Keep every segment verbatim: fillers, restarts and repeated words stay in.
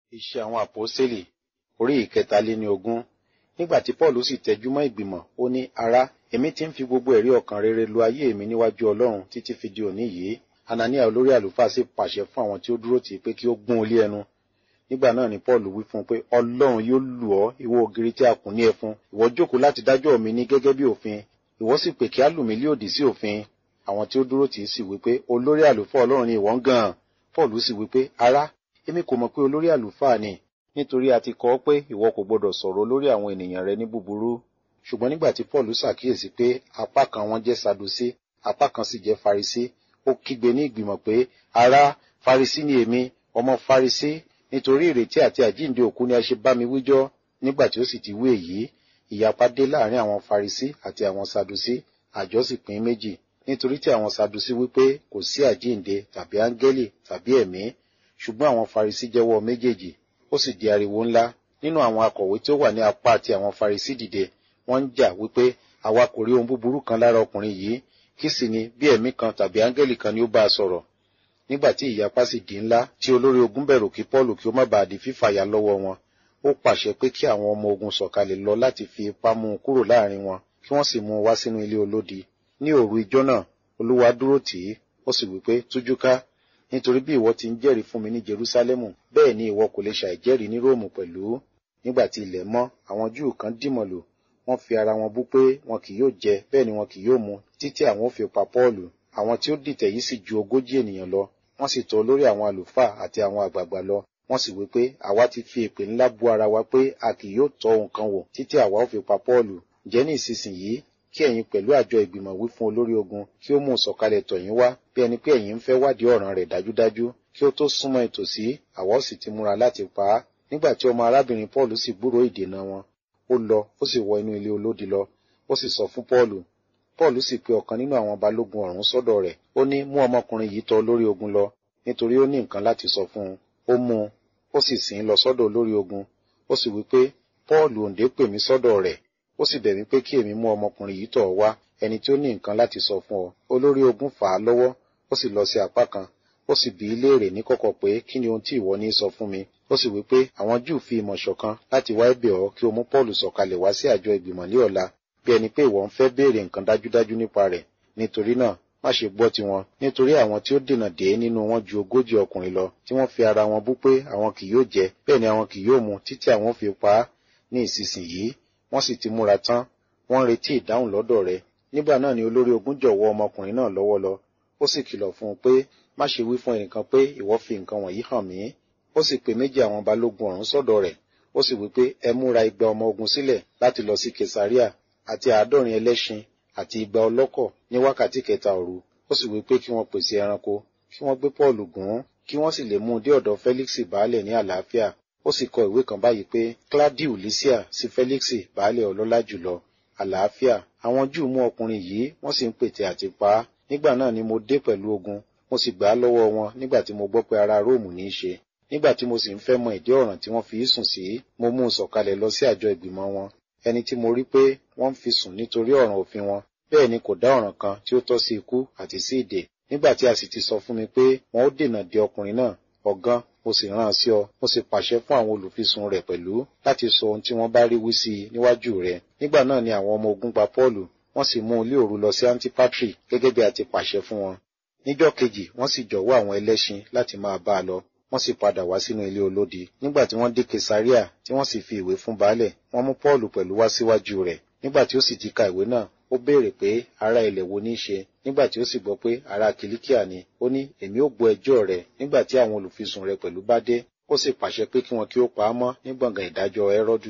Iṣẹ́ àwọn àpọ́sítélì orí ìkẹtàléníogún. Nígbà tí Paul sì tẹjú mọ́ ìgbìmọ̀, ó ní, ará, èmi ti ń fi gbogbo ẹ̀rí ọkàn rere lo ayé mi níwájú Ọlọ́run títí fi di òní yìí. Anania olórí àlùfáà sì pàṣẹ fún àwọn tí ó dúró tì í pé kí ó gún un lé ẹnu. Nígbà náà ni Paul wí fún un pé, Ọlọ́run yóò lù ọ́, ìwọ ògiri tí a kùn ní ẹfun. Ìwọ jókòó láti dájọ́ mi ní gẹ́gẹ́ bí òfin. Ìwọ sì pè kí á lù mí lé òdì sí òfin. Àwọn tí ó dúró tì í sì wí pé, olórí àlùfáà Ọlọ́run ni ìwọ ń gàn án. Paul sì wí pé, ará, èmi kò mọ̀ pé olórí àlùfáà ni, nítorí a ti kọ ọ́ pé ìwọ kò gbọdọ̀ sọ̀rọ̀ lórí àwọn ènìyàn rẹ ní búburú. Ṣùgbọ́n nígbà tí Paul ṣàkíyèsí pé apá kan wọn jẹ́ Sadusí, apá kan sì jẹ́ Farisí, ó kígbe ní ìgbìmọ̀ pé, ará, Farisí ni èmi, ọmọ Farisí, nítorí ìrètí àti àjíǹde òkú ni a ṣe bá mi wíjọ́. Nígbà tí ó sì ti wí èyí, ìyapa dé láàrin àwọn Farisí àti àwọn Sadusí, àjọ sì pín méjì. Nítorí tí àwọn Sadusí wípé kò sí àjíǹde tàbí áńgẹ́lì tàbí ẹ̀mí, ṣùgbọ́n àwọn Farisí jẹ́wọ́ méjèèjì. Ó sì di ariwo ńlá. Nínú àwọn akọ̀wé tí ó wà ní apá ti àwọn Farisí dìde, wọ́n ń jà wípé àwa kò rí ohun búburú kan lára ọkùnrin yìí, kí sì ni bí ẹ̀mí kan tàbí áńgẹ́lì kan ni ó bá a sọ̀rọ̀. Nígbà tí ìyapa sì di ńlá, tí olórí ogun bẹ̀rù kí Pọ́ọ̀lù kí ó má bàa di fífàya lọ́wọ́ wọn, ó pàṣẹ pé kí àwọn ọmọ ogun sọ̀kalẹ̀ lọ láti fi ipá mú un kúrò láàrin wọn, kí wọ́n sì mú un wá sínú ilé olódi. Ní òru ijọ́ náà, Olúwa dúró tì í, ó sì wí pé, tújú ká, nítorí bí ìwọ ti ń jẹ́rìí fún mi ní Jerúsálẹ́mù, bẹ́ẹ̀ ni ìwọ kò lè ṣàìjẹ́rìí ní Róòmù pẹ̀lú. Nígbà tí ilẹ̀ mọ́, àwọn Júù kan dìmọ̀lù, wọ́n fi ara wọn bú pé wọn kì yóò jẹ, bẹ́ẹ̀ ni wọn kì yóò mu, títí àwọn ó fi pa Pọ́ọ̀lù. Àwọn tí ó dìtẹ̀ yìí sì ju ogójì ènìyàn lọ. Wọ́n sì tọ̀ olórí àwọn àlùfáà àti àwọn àgbààgbà lọ. Wọ́n sì wí pé, àwa ti fi èpè ńlá bú ara wa pé a kì yóò tọ́ ohun kan wò títí àwa ó fi pa Pọ́ọ̀lù. Ǹjẹ́ ní ìsinsìnyí, kí ẹ̀yin pẹ̀lú àjọ ìgbìmọ̀ wí fún olórí ogun kí ó mú un sọ̀kalẹ̀ tọ̀ yín wá, bí ẹni pé ẹ̀yin ń fẹ́ wádìí ọ̀ràn rẹ̀ dájúdájú, kí ó tó súnmọ́ ìtòsí, àwa ó sì ti múra láti pa á. Nígbà tí ọmọ arábìnrin Pọ́ọ̀lù sì gbúròó ìdènà wọn, ó lọ, ó sì wọ inú ilé olódi lọ, ó sì sọ fún Pọ́ọ̀lù. Pọ́ọ̀lù sì pe ọ̀kan nínú àwọn balógun ọ̀rún sọ́dọ̀ rẹ̀, ó ní, mú ọmọkùnrin yìí tọ̀ olórí ogun lọ, nítorí ó ní nǹkan láti sọ fún un. Ó mú un, ó sì sìn ín lọ sọ́dọ̀ olórí ogun. Ó sì wí pé, Pọ́ọ̀lù òǹdè pè mí sọ́dọ̀ rẹ̀, ó sì bẹ̀ mí pé kí èmi mú ọmọkùnrin yìí tọ̀ ọ́ wá, ẹni tí ó ní nǹkan láti sọ fún ọ. Olórí ogun fà á lọ́wọ́, ó sì lọ sí apá kan, ó sì bi í léèrè níkọ̀kọ̀ pé kí ni ohun tí ìwọ ní sọ fún mi. Ó sì wí pé àwọn Júù fi ìmọ̀ ṣọ̀kan láti wá ẹ̀bẹ̀ ọ́ kí o mú Pọ́ọ̀lù sọ̀kalẹ̀ wá sí àjọ ìgbìmọ̀ ní ọ̀la, bí ẹni pé ìwọ ń fẹ́ béèrè nǹkan dájúdájú nípa rẹ̀. Nítorí náà, má ṣe gbọ́ tiwọn, nítorí àwọn tí ó dènà dé nínú wọn ju ogójì ọkùnrin lọ, tí wọ́n fi ara wọn bú pé àwọn kì yóò jẹ, bẹ́ẹ̀ ni àwọn kì yóò mu títí àwọn fi pa á. Ní ìsinsìnyí, wọ́n sì ti múra tán, wọ́n ń retí ìdáhùn lọ́dọ̀ rẹ̀. Nígbà náà ni olórí ogun jọ̀wọ́ ọmọkùnrin náà lọ́wọ́ lọ. Ó sì kìlọ̀ fún un pé, má ṣe wí fún ẹnìkan pé ìwọ fi nǹkan wọ̀nyí hàn mí. Ó sì pe méjì àwọn balógun ọ̀rún sọ́dọ̀ rẹ̀. Ó sì wí pé, ẹ múra igba ọmọ ogun sílẹ̀ láti lọ sí Kesaria, àti àádọ́rin ẹlẹ́ṣin àti igba ọlọ́kọ̀ ní wákàtí kẹta òru. Ó sì wí pé kí wọ́n pèsè ẹranko, kí wọ́n gbé Pọ́ọ̀lù gùn ún, kí wọ́n sì lè mú un dé ọ̀dọ̀ Félíksì baálẹ̀ ní àlàáfíà. Ó sì kọ ìwé kan báyìí pé, Claudiu Lysia sí Félíksì baálẹ̀ ọlọ́lá jùlọ, àlàáfíà. Àwọn Júù mú ọkùnrin yìí, wọ́n sì ń pète àti pa á. Nígbà náà ni mo dé pẹ̀lú ogun, mo sì gbà á lọ́wọ́ wọn nígbà tí mo gbọ́ pé ará Róòmù ní í ṣe. Nígbà tí mo sì ń fẹ́ mọ ìdí ọ̀ràn tí wọ́n fi í sùn sí, mo mú un sọ̀kalẹ̀ lọ sí àjọ ìgbìmọ̀ wọn. Ẹni tí mo rí pé wọ́n ń fi sùn nítorí ọ̀ràn òfin wọn, bẹ́ẹ̀ ni kò dá ọ̀ràn kan tí ó tọ́ sí ikú àti sí ìdè. Nígbà tí a sì ti sọ fún mi pé wọn ó dènà de ọkùnrin náà, ọ̀gán, mo sì rán an sí ọ, mo sì pàṣẹ fún àwọn olùfisùn rẹ̀ pẹ̀lú láti sọ ohun tí wọ́n bá rí wí sí i níwájú rẹ̀. Nígbà náà ni àwọn ọmọ ogun pa Pọ́ọ̀lù, wọ́n sì mú un lé òru lọ sí Antipatri gẹ́gẹ́ bí a ti pàṣẹ fún wọn. Níjọ́ kejì, wọ́n sì jọ̀wọ́ àwọn ẹlẹ́ṣin láti máa bá a lọ. Wọ́n sì padà wá sínú ilé olódi. Nígbà tí wọ́n dé Kesaria, tí wọ́n sì fi ìwé fún baálẹ̀, wọ́n mú Pọ́ọ̀lù pẹ̀lú wá síwájú rẹ̀. Nígbà tí ó sì ti ka ìwé náà, ó béèrè pé ará ilẹ̀ wo ní í ṣe. Nígbà tí ó sì gbọ́ pé ará Kìlíkíà ni, ó ní, èmi ó gbọ́ ẹjọ́ rẹ̀ nígbà tí àwọn olùfisùn rẹ̀ pẹ̀lú bá dé. Ó sì pàṣẹ pé kí wọn kí ó pa á mọ́ ní gbọ̀ngàn ìdájọ́ Hẹ́rọ́dù.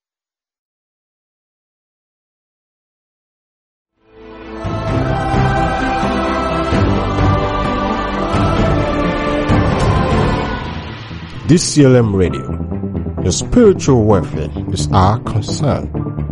D C L M Radio, your spiritual welfare is our concern.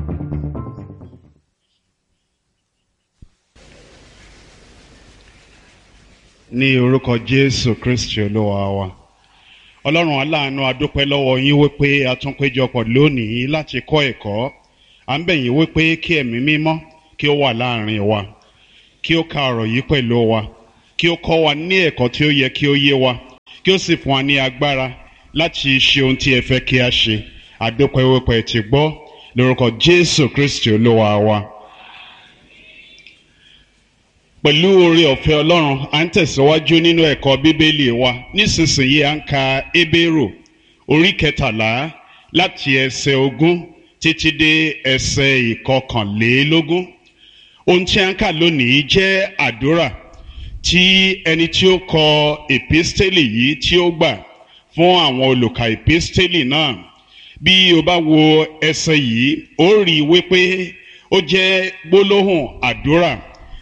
Ní orúkọ Jésù Kristi Olúwa wa. Ọlọ́run aláàánú, a dúpẹ́ lọ́wọ́ yín wípé a tún péjọpọ̀ lónìí láti kọ́ ẹ̀kọ́. À ń bẹ̀ yín wípé kí ẹ̀mí mímọ́ kí ó wà láàrin wa, kí ó ka ọ̀rọ̀ yìí pẹ̀lú wa, kí ó kọ́ wa ní ẹ̀kọ́ tí ó yẹ kí ó yé wa, kí ó sì fún wa ní agbára láti ṣe ohun tí ẹ fẹ́ kí a ṣe. Àdúpẹ́ wípé ti gbọ́ lórúkọ Jésù Kristi Olúwa wa. Pẹ̀lú oore ọ̀fẹ́ Ọlọ́run, à ń tẹ̀síwájú nínú ẹ̀kọ́ Bíbélì wa. Nísinsìnyí à ń ka Hébérù orí kẹtàlá láti ẹsẹ̀ ogún títí dé ẹsẹ̀ ìkọkànlélógún. Ohun tí a ń kà lónìí jẹ́ àdúrà tí ẹni tí ó kọ èpístélì yìí tí ó gbà fún àwọn olùkà èpístélì náà. Bí o bá wo ẹsẹ̀ yìí, ó rí wípé ó jẹ́ gbólóhùn àdúrà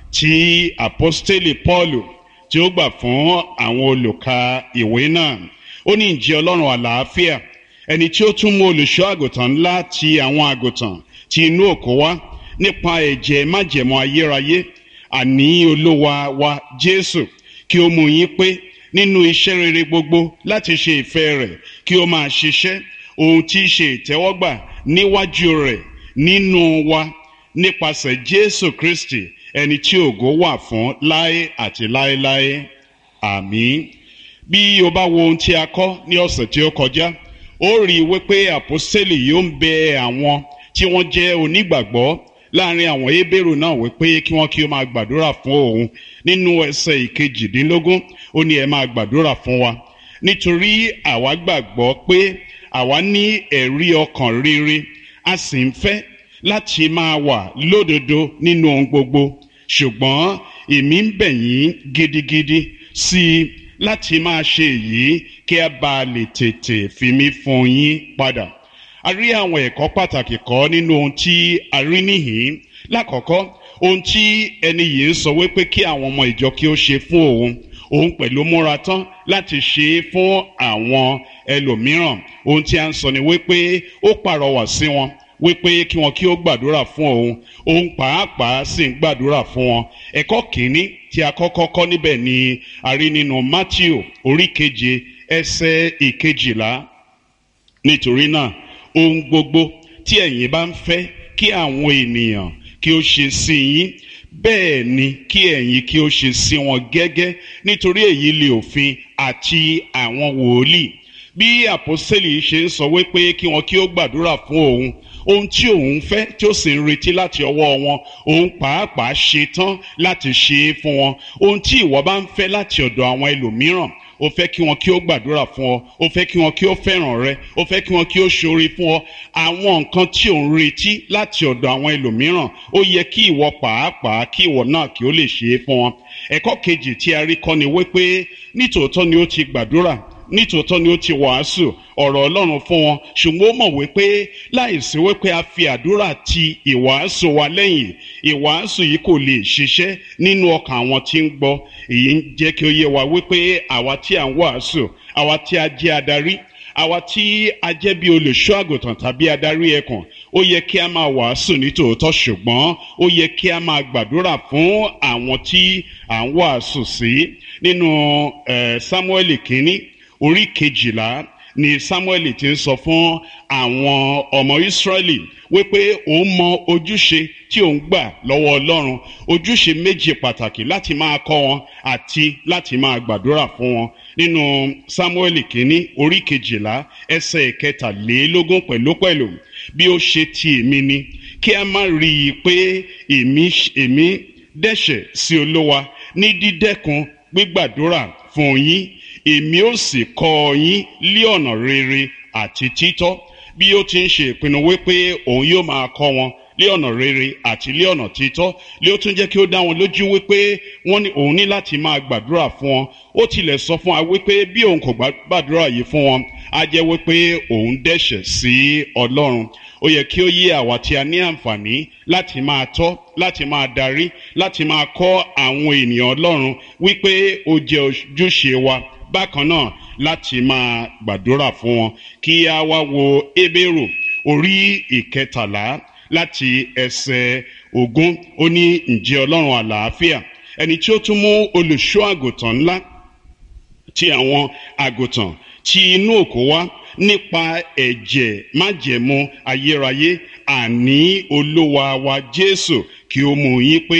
tí àpọ́stélì Pọ́ọ̀lù tí ó gbà fún àwọn olùkà ìwé náà. Ó ní, ǹjẹ́ Ọlọ́run àlàáfíà, ẹni tí ó tún mú olùṣọ́ àgùntàn ńlá ti àwọn àgùntàn ti inú òkú wá nípa ẹ̀jẹ̀ májẹ̀mú ayérayé, àní Olúwa wa Jésù, kí ó mú yín pé nínú iṣẹ́ rere gbogbo láti ṣe ìfẹ́ rẹ̀, kí ó máa ṣiṣẹ́ ohun tí í ṣe ìtẹ́wọ́gbà níwájú rẹ̀ nínú wa nípasẹ̀ Jésù Kristi, ẹni tí ògo wà fún láé àti láéláé. Àmín. Bí o bá wo ohun tí a kọ́ ní ọ̀sẹ̀ tí ó kọjá, ó rí wípé àpọ́stélì yìí ó ń bẹ àwọn tí wọ́n jẹ́ onígbàgbọ́ láàrin àwọn Hébérù náà wípé kí wọ́n kí ó máa gbàdúrà fún òun. Nínú ẹsẹ̀ ìkejìdínlógún, ó ní ẹ máa gbàdúrà fún wa, nítorí àwa gbàgbọ́ pé àwa ní ẹ̀rí ọkàn rere, a sì ń fẹ́ láti máa wà lódodo nínú ohun gbogbo. Ṣùgbọ́n èmi ń bẹ̀ yín gidigidi sí i láti máa ṣe èyí kí a bá lè tètè fi mí fún yín padà. A rí àwọn ẹ̀kọ́ pàtàkì kọ́ nínú ohun tí a rí níhìn-ín. Lákọ̀ọ́kọ́, ohun tí ẹni yìí ń sọ wípé kí àwọn ọmọ ìjọ kí ó ṣe fún òun, òun pẹ̀lú múra tán láti ṣe é fún àwọn ẹlòmíràn. Ohun tí a ń sọ ni wípé ó pàrọwà sí wọn wípé kí wọn kí ó gbàdúrà fún òun, òun pàápàá sì ń gbàdúrà fún wọn. Ẹ̀kọ́ kìíní tí a kọ́kọ́ kọ́ níbẹ̀ ni a rí nínú Mátíù orí keje ẹsẹ̀ ìkejìlá. Nítorí náà, ohun gbogbo tí ẹ̀yin bá ń fẹ́ kí àwọn ènìyàn kí ó ṣe sí yín, bẹ́ẹ̀ ni kí ẹ̀yin kí ó ṣe sí wọn gẹ́gẹ́, nítorí èyí lè òfin àti àwọn wòlíì. Bí àpọ́stélì ṣe ń sọ wípé kí wọn kí ó gbàdúrà fún òun, ohun tí òun fẹ́ tí ó sì ń retí láti ọwọ́ wọn, òun pàápàá ṣe tán láti ṣe é fún wọn. Ohun tí ìwọ bá ń fẹ́ láti ọ̀dọ̀ àwọn ẹlòmíràn, ó fẹ́ kí wọn kí ó gbàdúrà fún ọ, ó fẹ́ kí wọn kí ó fẹ́ràn rẹ, ó fẹ́ kí wọn kí ó ṣoore fún ọ. Àwọn nǹkan tí ò ń retí láti ọ̀dọ̀ àwọn ẹlòmíràn, ó yẹ kí ìwọ pàápàá kí ìwọ náà kí ó lè ṣe é fún wọn. Ẹ̀kọ́ kejì tí a rí kọ́ ni wípé nítòótọ́ ni ó ti gbàdúrà, nítòótọ́ ni ó ti wàásù ọ̀rọ̀ Ọlọ́run fún wọn, ṣùgbọ́n ó mọ̀ wípé láìsí wípé a fi àdúrà ti ìwàásù wa lẹ́yìn, ìwàásù yìí kò lè ṣiṣẹ́ nínú ọkàn àwọn tí ń gbọ́. Èyí ń jẹ́ kí ó yé wa wípé àwa tí à ń wàásù, àwa tí a jẹ́ adarí, àwa tí a jẹ́ bí olùṣọ́ àgùntàn tàbí adarí ẹkùn, ó yẹ kí a máa wàásù nítòótọ́, ṣùgbọ́n ó yẹ kí a máa gbàdúrà fún àwọn tí à ń wàásù sí. Nínú eh, Sámúẹ́lì kínní orí kejìlá ni Sámúẹ́lì ti ń sọ fún àwọn ọmọ Ísírẹ́lì wípé òun mọ ojúṣe tí òun gbà lọ́wọ́ Ọlọ́run, ojúṣe méjì pàtàkì láti máa kọ́ wọn àti láti máa gbàdúrà fún wọn. Nínú Sámúẹ́lì kínní orí kejìlá ẹsẹ̀ ìkẹtàlélógún pẹ̀lúpẹ̀lú, bí ó ṣe ti èmi ni, kí a má rí i pé èmi èmi dẹ́ṣẹ̀ sí Olúwa ní dídẹ́kun gbígbàdúrà fún yín, èmi ó sì kọ́ yín lí ọ̀nà rere àti títọ́. Bí ó ti ń ṣe ìpinnu wípé òun yóò máa kọ́ wọn lí ọ̀nà rere àti lí ọ̀nà títọ́, lé ó tún jẹ́ kí ó dá wọn lójú wípé wọ́n ní òun ní láti máa gbàdúrà fún wọn. Ó tilẹ̀ sọ fún wa wípé bí òun kò gbàdúrà yìí fún wọn, á jẹ́ wípé òun dẹ́ṣẹ̀ sí Ọlọ́run. Ó yẹ kí ó yé àwa tí a ní àǹfààní láti máa tọ́, láti máa darí, láti máa kọ́ àwọn ènìyàn Ọlọ́run wípé ó jẹ́ ojúṣe wa bákan náà láti máa gbàdúrà fún wọn. Kí a wá wo Hébérù orí ìkẹtàlá láti ẹsẹ̀ ogún. Ó ní, ǹjẹ́ Ọlọ́run àlàáfíà, ẹni tí ó tún mú olùṣọ́ àgùntàn ńlá ti àwọn àgùntàn tí inú òkú wá nípa ẹ̀jẹ̀ májẹ̀mú ayérayé, àní Olúwa wa Jésù, kí ó mú yín pé.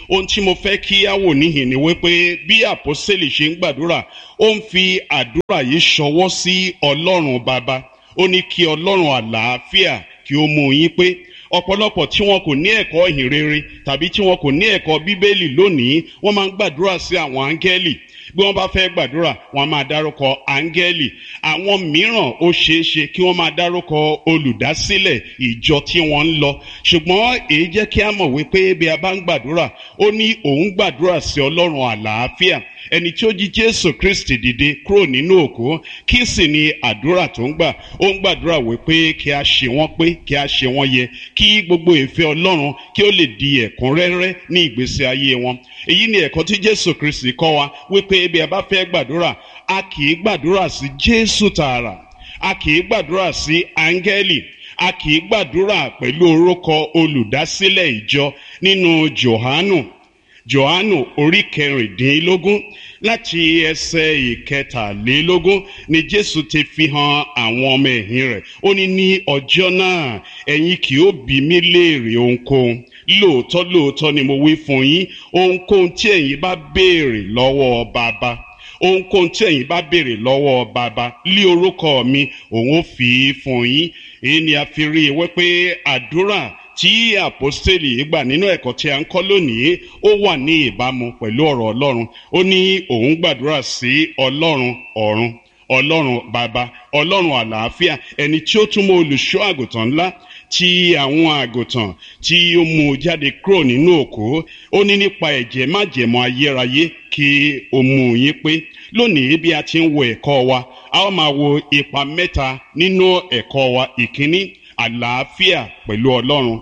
ohun tí mo fẹ́ kí á wò níhìn ni wípé bí àpọ́sítélì ṣe ń gbàdúrà ó ń fi àdúrà yìí ṣọwọ́ sí ọlọ́run bàbá. Ó ní kí ọlọ́run àlàáfíà kí ó mú yín pé. Ọ̀pọ̀lọpọ̀ tí wọn kò ní ẹ̀kọ́ ìhìnrere tàbí tí wọn kò ní ẹ̀kọ́ bíbélì lónìí wọ́n máa ń gbàdúrà sí àwọn áńgẹ́lì. Bí wọ́n bá fẹ́ gbàdúrà wọ́n máa dárúkọ áńgẹ́lì. Àwọn mìíràn ó ṣeé ṣe kí wọ́n máa dárúkọ olùdásílẹ̀ ìjọ tí wọ́n ń lọ. Ṣùgbọ́n èyí jẹ́ kí a mọ̀ wípé bí a bá ń gbàdúrà ó ní òun gbàdúrà sí ọlọ́run àlàáfíà, ẹni tí ó jí Jésù Kristi dìde kúrò nínú òkú. Kí sì ni àdúrà tó ń gbà? Ó ń gbàdúrà wípé kí a ṣe wọ́n pé, kí a ṣe wọ́n yẹ, kí gbogbo ìfẹ́ Ọlọ́run kí ó lè di ẹ̀kúnrẹ́rẹ́ ní ìgbésí ayé wọn. Èyí ni ẹ̀kọ́ tí Jésù Kristi kọ́ wa wípé bí a bá fẹ́ gbàdúrà a kì í gbàdúrà sí Jésù tààrà, a kì í gbàdúrà sí áńgẹ́lì, a kì í gbàdúrà pẹ̀lú orúkọ olùdásílẹ̀ ìjọ. Nínú Jòhánù Jòhánù orí kẹrìndínlógún láti ẹsẹ̀ ìkẹtàlélógún ni Jésù ti fi hàn àwọn ọmọ ẹ̀yìn rẹ̀. Ó ní ní ọjọ́ náà ẹ̀yin kì ó bi mí léèrè ohunkóhun. Lóòótọ́ lóòótọ́ ni mo wí fún yín, ohunkóhun tí ẹ̀yin bá béèrè lọ́wọ́ bàbá ohunkóhun tí ẹ̀yin bá béèrè lọ́wọ́ bàbá lí orúkọ mi òun ó fi fún yín. Èyí ni a fi rí i wípé àdúrà tí àpọ́stélì gbà nínú ẹ̀kọ́ tí a ń kọ́ lónìí ó wà ní ìbámu pẹ̀lú ọ̀rọ̀ Ọlọ́run. Ó ní òun gbàdúrà sí Ọlọ́run ọ̀run, Ọlọ́run bàbá, Ọlọ́run àlàáfíà, ẹni tí ó tún mọ olùṣọ́ àgùntàn ńlá tí àwọn àgùntàn tí ó mú jáde kúrò nínú òkú. Ó ní nípa ẹ̀jẹ̀ májẹ̀mú ayérayé kí ó mú yín pé. Lónìí bí a ti ń wo ẹ̀kọ́ wa a ó máa wo ipa mẹ́ta nínú ẹ̀kọ́ wa. Ìkíní, àlàáfíà pẹ̀lú Ọlọ́run,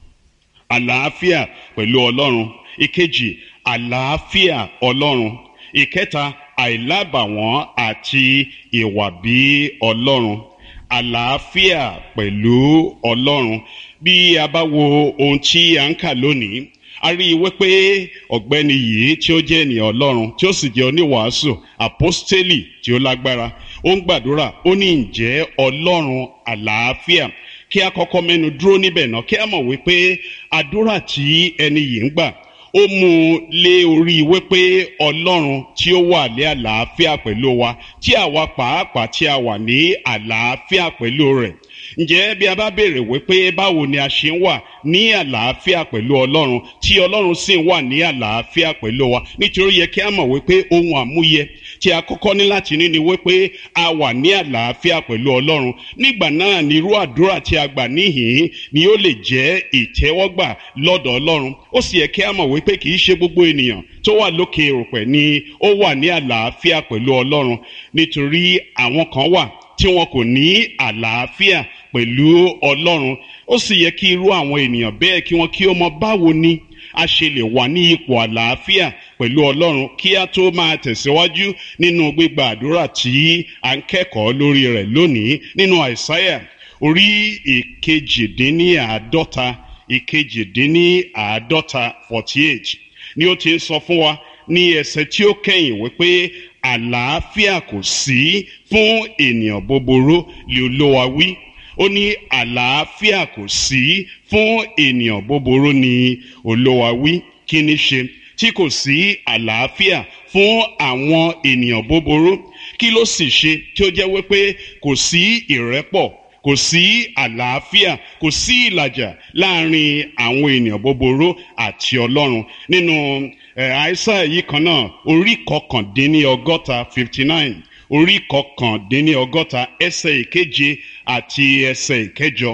àlàáfíà pẹ̀lú Ọlọ́run. Ìkejì, àlàáfíà Ọlọ́run. Ìkẹta, àìlábàwọ́n àti ìwà bí Ọlọ́run. Àlàáfíà pẹ̀lú Ọlọ́run. Bí a bá wo ohun tí a ń kà lónìí, a rí i wípé ọ̀gbẹ́ni yìí tí ó jẹ́ ènìyàn Ọlọ́run tí ó sì jẹ́ oníwàásù àpọ́stélì tí ó lágbára, ó ń gbàdúrà. Ó ní ǹjẹ́ Ọlọ́run àlàáfíà. Kí a kọ́kọ́ mẹ́nu dúró níbẹ̀ náà kí a mọ̀ wípé àdúrà tí ẹni yìí ń gbà ó mú un lé orí wípé Ọlọ́run tí ó wà ní àlàáfíà pẹ̀lú wa, tí àwa pàápàá tí a wà ní àlàáfíà pẹ̀lú rẹ̀. Ǹjẹ́ bí a bá béèrè wípé báwo ni a ṣe ń wà ní àlàáfíà pẹ̀lú Ọlọ́run tí Ọlọ́run sì ń wà ní àlàáfíà pẹ̀lú wa? Nítorí yẹ kí a mọ̀ wípé ohun àmúyẹ tí a kọ́kọ́ ní láti ní ni wípé a wà ní àlàáfíà pẹ̀lú Ọlọ́run. Nígbà náà ni irú àdúrà tí a gbà níhìn ni ó lè jẹ́ ìtẹ́wọ́gbà lọ́dọ̀ Ọlọ́run. Ó sì yẹ kí a mọ̀ wípé kì í ṣe gbogbo ènìyàn tó wà lókè erùpẹ̀ ni ó wà ní àlàáfíà pẹ̀lú Ọlọ́run, nítorí àwọn kan wà tí wọn kò ní àlàáfíà pẹ̀lú Ọlọ́run. Ó sì yẹ kí irú àwọn ènìyàn bẹ́ẹ̀ kí wọ́n kí ó mọ báwo ni a ṣe lè wà ní ipò àlàáfíà pẹ̀lú Ọlọ́run kí a tó máa tẹ̀síwájú nínú gbígba àdúrà tí a ń kẹ́kọ̀ọ́ lórí rẹ̀ lónìí. Nínú Àìsáyà orí ìkejìdínníàádọ́ta ìkejìdínníàádọ́ta forty eight ni ó ti ń sọ fún wa ní ẹsẹ̀ tí ó kẹ́yìn wípé àlàáfíà kò sí fún ènìyàn búburú lé Olúwa wí. Ó ní àlàáfíà kò sí fún ènìyàn búburú ní Olúwa wí. Kí ni ṣe tí kò sí àlàáfíà fún àwọn ènìyàn búburú? Kí ló sì ṣe tí ó jẹ́ wípé kò sí ìrẹ́pọ̀, kò sí àlàáfíà, kò sí ìlàjà láàrin àwọn ènìyàn búburú àti Ọlọ́run? Nínú Àìsáyà yìí kan náà orí kọkàndínníọgọ́ta fifty nine orí kọkàndínníọgọ́ta ẹsẹ̀ ìkeje àti ẹsẹ̀ ìkẹjọ,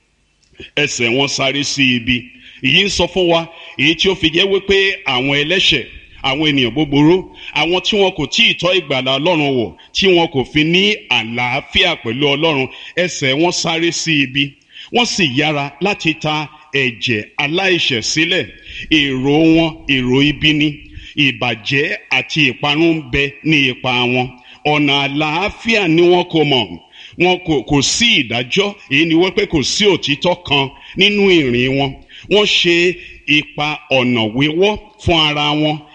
ẹsẹ̀ wọn sáré sí ibi. Èyí ń sọ fún wa èyí tí ó fi jẹ́ wípé àwọn ẹlẹ́ṣẹ̀, àwọn ènìyàn búburú, àwọn tí wọn kò tí ì tọ́ ìgbàlà Ọlọ́run wò, tí wọn kò fi ní àlàáfíà pẹ̀lú Ọlọ́run, ẹsẹ̀ wọn sáré sí ibi, wọ́n sì yára láti ta ẹ̀jẹ̀ aláìṣẹ̀ sílẹ̀. Èrò wọn èrò ibi ni, ìbàjẹ́ àti ìparun ń bẹ ní ipa wọn. Ọ̀nà àlàáfíà ni wọn kò mọ̀, wọn kò kò sí ìdájọ́. Èyí ni wípé kò sí òtítọ́ kan nínú ìrìn wọn. Wọ́n ṣe ipa ọ̀nà wíwọ́ fún ara wọn,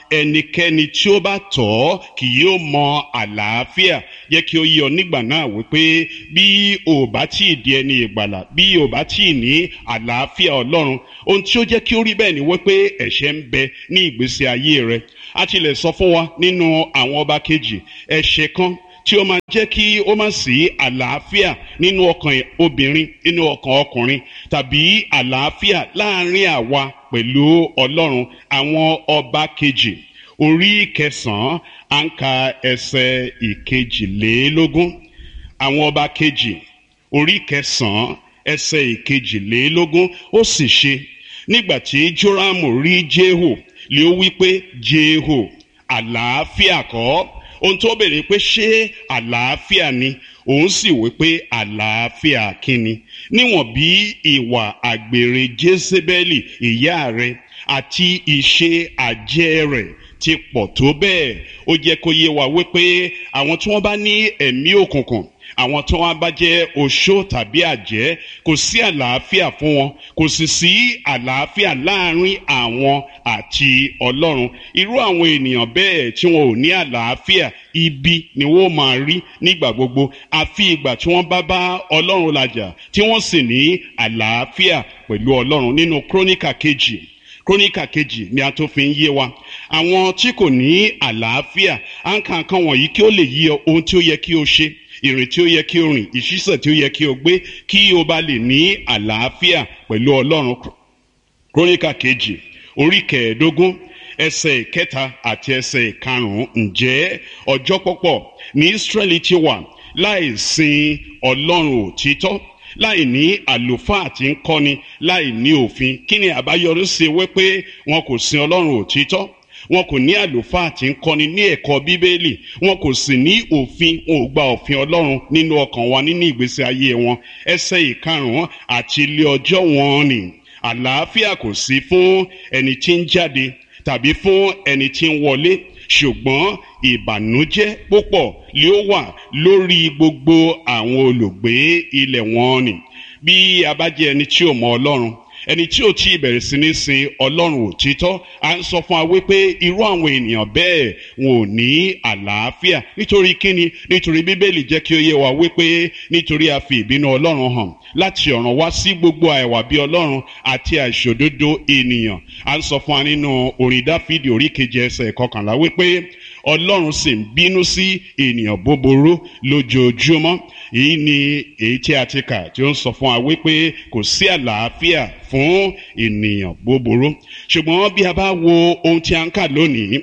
ẹnikẹ́ni tí ó bá tọ̀ ọ́ kì yóò mọ àlàáfíà. Jẹ́ kí ó yé ọ nígbà náà wípé bí o bá tí ì di ẹni ìgbàlà, bí o bá tí ì ní àlàáfíà Ọlọ́run, ohun tí ó jẹ́ kí ó rí bẹ́ẹ̀ ni wípé ẹ̀ṣẹ̀ ń bẹ ní ìgbésí ayé rẹ. A ti lè sọ fún wa nínú àwọn ọba kejì ẹ̀ṣẹ̀ kan tí ó máa jẹ́ kí ó má sí àlàáfíà nínú ọkàn obìnrin, nínú ọkàn ọkùnrin, tàbí àlàáfíà láàrin àwa pẹ̀lú Ọlọ́run. Àwọn ọba kejì orí kẹsàn-án à ń ka ẹsẹ̀ ìkejìlélógún. Àwọn ọba kejì orí kẹsàn-án ẹsẹ̀ ìkejìlélógún. Ó sì ṣe nígbà tí Jórámù rí Jéhù lé ó wí pé, Jéhù, àlàáfíà kọ́? Ohun tó béèrè pé ṣé àlàáfíà ni? Òun sì wí pé àlàáfíà kíni? Níwọ̀n bí ìwà àgbèrè Jézébẹ́lì ìyá rẹ̀ àti ìṣe àjẹ́ rẹ̀ ti pọ̀ tó bẹ́ẹ̀. Ó jẹ́ kó yé wa wípé àwọn tí wọ́n bá ní ẹ̀mí òkùnkùn, àwọn tí wọ́n bá jẹ́ oṣó tàbí àjẹ́, kò sí àlàáfíà fún wọn, kò sì sí àlàáfíà láàrin àwọn àti Ọlọ́run. Irú àwọn ènìyàn bẹ́ẹ̀ tí wọn ò ní àlàáfíà, ibi ni wọ́n máa rí nígbà gbogbo, àfi ìgbà tí wọ́n bá bá Ọlọ́run làjà tí wọ́n sì ní àlàáfíà pẹ̀lú Ọlọ́run. Nínú Króníkà kejì Króníkà kejì ni a tó fi ń yé wa àwọn tí kò ní àlàáfíà. À ń ka nǹkan wọ̀nyí kí ó lè yí ọ ohun tí ó yẹ kí o ṣe, ìrìn tí ó yẹ kí o rìn, ìṣísẹ̀ tí ó yẹ kí o gbé, kí o bá lè ní àlàáfíà pẹ̀lú Ọlọ́run. Króníkà kejì orí kẹẹ̀ẹ́dógún ẹsẹ̀ ìkẹta àti ẹsẹ̀ ìkarùn-ún. Ǹjẹ́ ọjọ́ pọ̀pọ̀ ní Ísírẹ́lì ti wà láì sin Ọlọ́run òtítọ́, láì ní àlùfáà tí ń kọ́ni, láì ní òfin. Kí ni àbáyọrí sí wípé wọn kò sin Ọlọ́run òtítọ́? Wọn kò ní àlùfáà tí ń kọ́ni ní ẹ̀kọ́ Bíbélì, wọn kò sì ní òfin, wọn ò gba òfin Ọlọ́run nínú ọkàn wa, nínú ìgbésí ayé wọn. Ẹsẹ̀ ìkarùn-ún àti ilé ọjọ́ wọn ni àlàáfíà kò sí fún ẹni tí ń jáde tàbí fún ẹni tí ń wọlé, ṣùgbọ́n ìbànújẹ́ púpọ̀ lé ó wà lórí gbogbo àwọn olùgbé ilẹ̀ wọn ni. Bí a bá jẹ́ ẹni tí ò mọ Ọlọ́run, ẹni tí ò tí ì bẹ̀rẹ̀ sí ní sin Ọlọ́run òtítọ́, à ń sọ fún wa wípé irú àwọn ènìyàn bẹ́ẹ̀ wọn ò ní àlàáfíà. Nítorí kíni? Nítorí Bíbélì jẹ́ kí ó yé wa wípé nítorí a fi ìbínú Ọlọ́run hàn láti ọ̀run wá sí gbogbo àìwà bí Ọlọ́run àti àìṣòdodo ènìyàn. À ń sọ fún wa nínú orin Dáfídì orí keje ẹsẹ̀ kọkànlá wípé Ọlọ́run sì ń bínú sí ènìyàn búburú lójoojúmọ́. Èyí ni èyí tí a ti kà tí ó ń sọ fún wa wípé kò sí àlàáfíà fún ènìyàn búburú. Ṣùgbọ́n bí a bá wo ohun tí a ń kà lónìí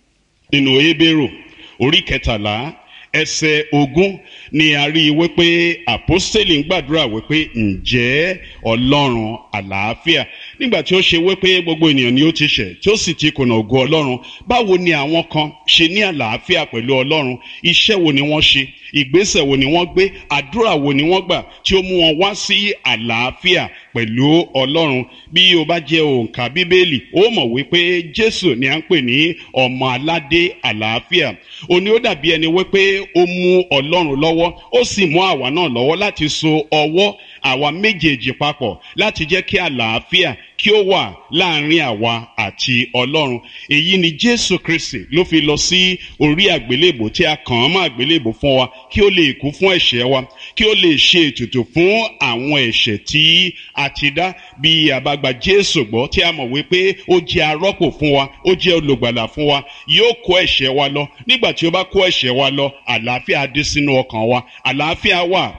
nínú Hébérù orí kẹtàlá ẹsẹ̀ ogún ni a rí i wípé àpọ́stélì ń gbàdúrà wípé ǹjẹ́ Ọlọ́run àlàáfíà, nígbà tí ó ṣe wípé gbogbo ènìyàn ni ó ti ṣẹ̀ tí ó sì ti kùnà ògo Ọlọ́run, báwo ni àwọn kan ṣe ní àlàáfíà pẹ̀lú Ọlọ́run? Iṣẹ́ wo ni wọ́n ṣe? Ìgbésẹ̀ wo ni wọ́n gbé? Àdúrà wo ni wọ́n gbà tí ó mú wọn wá sí àlàáfíà pẹ̀lú Ọlọ́run? Bí o bá jẹ́ òǹkà Bíbélì, ó mọ̀ wípé Jésù ni à ń pè ní ọmọ aládé àlàáfíà. Ó ní ó dàbí ẹni wípé ó mú Ọlọ́run lọ́wọ́, ó sì mú àwa náà lọ́wọ́ láti so ọwọ́ àwa méjèèjì papọ̀ láti jẹ́ kí àlàáfíà kí ó wà láàrin àwa àti Ọlọ́run. Èyí ni Jésù Kristi ló fi lọ sí orí àgbélébò tí a kàn án mọ́ àgbélébò fún wa, kí ó lè kú fún ẹ̀ṣẹ̀ wa, kí ó lè ṣe ètùtù fún àwọn ẹ̀ṣẹ̀ tí a ti dá. Bí a bá gba Jésù gbọ́ tí a mọ̀ wípé ó jẹ́ arọ́pò fún wa, ó jẹ́ olùgbàlà fún wa, yóò kó ẹ̀ṣẹ̀ wa lọ. Nígbà tí ó bá kó ẹ̀ṣẹ̀ wa lọ, àlàáfíà dé sínú ọkàn wa, àlàáfíà wà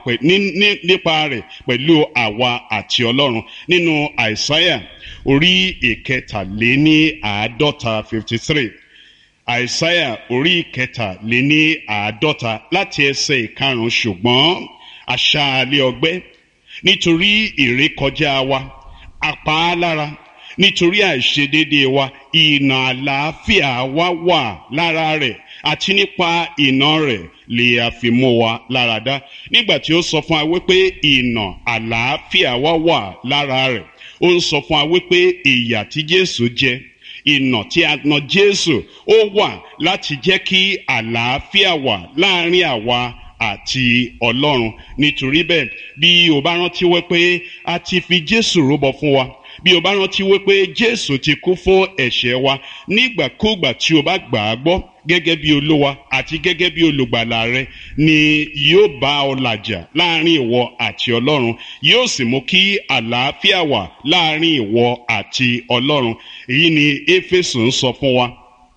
nípa rẹ̀ pẹ̀lú àwa àti Ọlọ́run. Nínú Àìsáyà orí ìkẹtàléní àádọ́ta fifty three, Àìsáyà orí ìkẹtàléní àádọ́ta láti ẹsẹ̀ ìkarùn-ún. Ṣùgbọ́n aṣáálẹ̀ ọgbẹ́ nítorí ìrékọjá wa, apá á lára nítorí àìṣedéédéé wa, ìnà àlàáfíà wa wà lára rẹ̀, àti nípa ìnà rẹ̀ lè a fi mú wa lára dá. Nígbà tí ó sọ fún wa wípé ìnà àlàáfíà wa wà lára rẹ̀, ó ń sọ fún wa wípé ìyà tí Jésù jẹ, ìnà tí a nà Jésù, ó wà láti jẹ́ kí àlàáfíà wà láàrin àwa àti Ọlọ́run. Nítorí bẹ́ẹ̀, bí o bá rántí wípé a ti fi Jésù rúbọ fún wa, bí o bá rántí wípé Jésù ti kú fún ẹ̀ṣẹ̀ wa nígbàkúgbà tí o bá gbà á gbọ́ gẹ́gẹ́ bí Olúwa àti gẹ́gẹ́ bí olùgbàlà rẹ, ni yóò bá ọ làjà láàrin ìwọ àti Ọlọ́run, yóò sì mú kí àlàáfíà wà láàrin ìwọ àti Ọlọ́run. èyí ni Éfésù ń sọ fún wa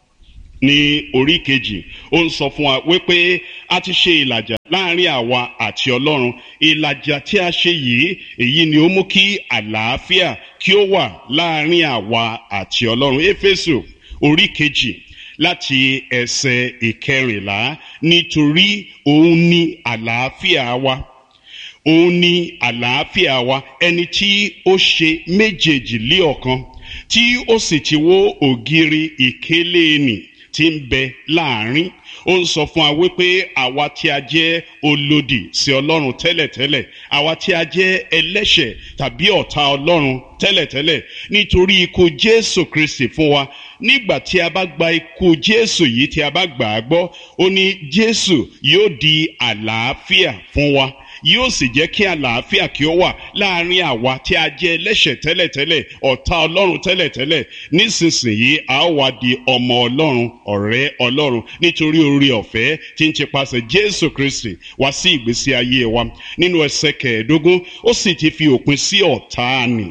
ní orí kejì. Ó ń sọ fún wa wípé a ti ṣe ìlàjà láàrin àwa àti Ọlọ́run. Ìlàjà tí a ṣe yìí, èyí ni ó mú kí àlàáfíà kí ó wà láàrin àwa àti Ọlọ́run. Éfésù orí kejì láti ẹsẹ̀ ìkẹrìnlá, nítorí òun ni àlàáfíà wa, òun ni àlàáfíà wa, ẹni tí ó ṣe méjèèjì lé ọ̀kan, tí ó sì ti wó ògiri ìkélé nì tí ń bẹ láàrin. Ó ń sọ fún wa wípé àwa tí a jẹ́ olòdì sí Ọlọ́run tẹ́lẹ̀tẹ́lẹ̀, àwa tí a jẹ́ ẹlẹ́ṣẹ̀ tàbí ọ̀tá Ọlọ́run tẹ́lẹ̀tẹ́lẹ̀, nítorí ikú Jésù Kristi fún wa. Nígbà tí a bá gba ikú Jésù yìí, tí a bá gbà á gbọ́, ó ní Jésù yóò di àlàáfíà fún wa, yóò sì jẹ́ kí àlàáfíà kí ó wà láàrin àwa tí a jẹ́ ẹlẹ́ṣẹ̀ tẹ́lẹ̀tẹ́lẹ̀, ọ̀tá Ọlọ́run tẹ́lẹ̀tẹ́lẹ̀. Nísinsìnyí a ó wá di ọmọ Ọlọ́run, ọ̀rẹ́ Ọlọ́run, nítorí oore ọ̀fẹ́ tí ń ti pasẹ̀ Jésù Kristi wá sí ìgbésí ayé wa. Nínú ẹsẹ̀ kẹẹ̀ẹ́dógún, ó sì ti fi òpin sí ọ̀tá nì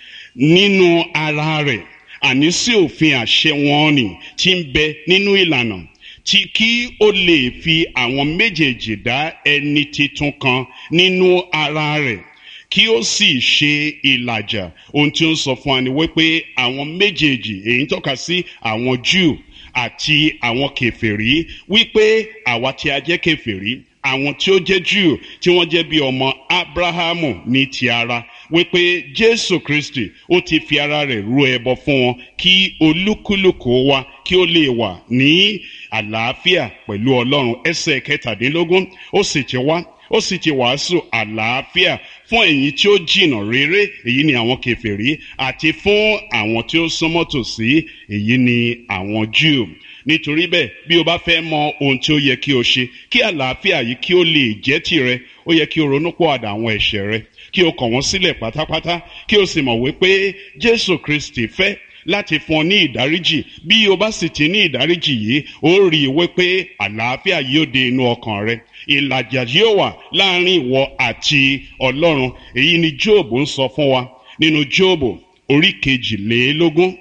nínú ara rẹ̀, àní sí òfin àṣẹ wọn nì tí ń bẹ nínú ìlànà, tí kí ó lè fi àwọn méjèèjì dá ẹni titun kan nínú ara rẹ̀, kí ó sì ṣe ìlàjà. Ohun tí ó ń sọ fún wa ni wípé àwọn méjèèjì, èyí ń tọ́ka sí àwọn Júù àti àwọn kèfèrí, wípé àwa tí a jẹ́ kèfèrí, àwọn tí ó jẹ́ Júù tí wọ́n jẹ́ bí ọmọ Ábráhámù ní ti ara, wípé Jésù Kristi ó ti fi ara rẹ̀ rú ẹbọ fún wọn, kí olúkúlùkù wa kí ó lè wà ní àlàáfíà pẹ̀lú Ọlọ́run. Ẹsẹ̀ kẹtàdínlógún, ó sì ti wá ó sì ti wàásù àlàáfíà fún ẹ̀yin tí ó jìnnà réré, èyí ni àwọn kèfèrí, àti fún àwọn tí ó súnmọ́ tòsí, èyí ni àwọn Júù. Nítorí bẹ́ẹ̀, bí o bá fẹ́ mọ ohun tí ó yẹ kí o ṣe kí àlàáfíà yìí kí ó lè jẹ́ tìrẹ, ó yẹ kí o ronúpìwàdà àwọn ẹ̀ṣẹ̀ rẹ, kí o kọ̀ wọ́n sílẹ̀ pátápátá, kí o sì mọ̀ wípé Jésù Kristi fẹ́ láti fún ọ ní ìdáríjì. Bí o bá sì ti ní ìdáríjì yìí, ó rí i wípé àlàáfíà yóò dé inú ọkàn rẹ, ìlàjà yóò wà láàrin ìwọ àti Ọlọ́run. Èyí ni Jóòbù ń sọ fún wa nínú Jóòbù orí kejìlélógún.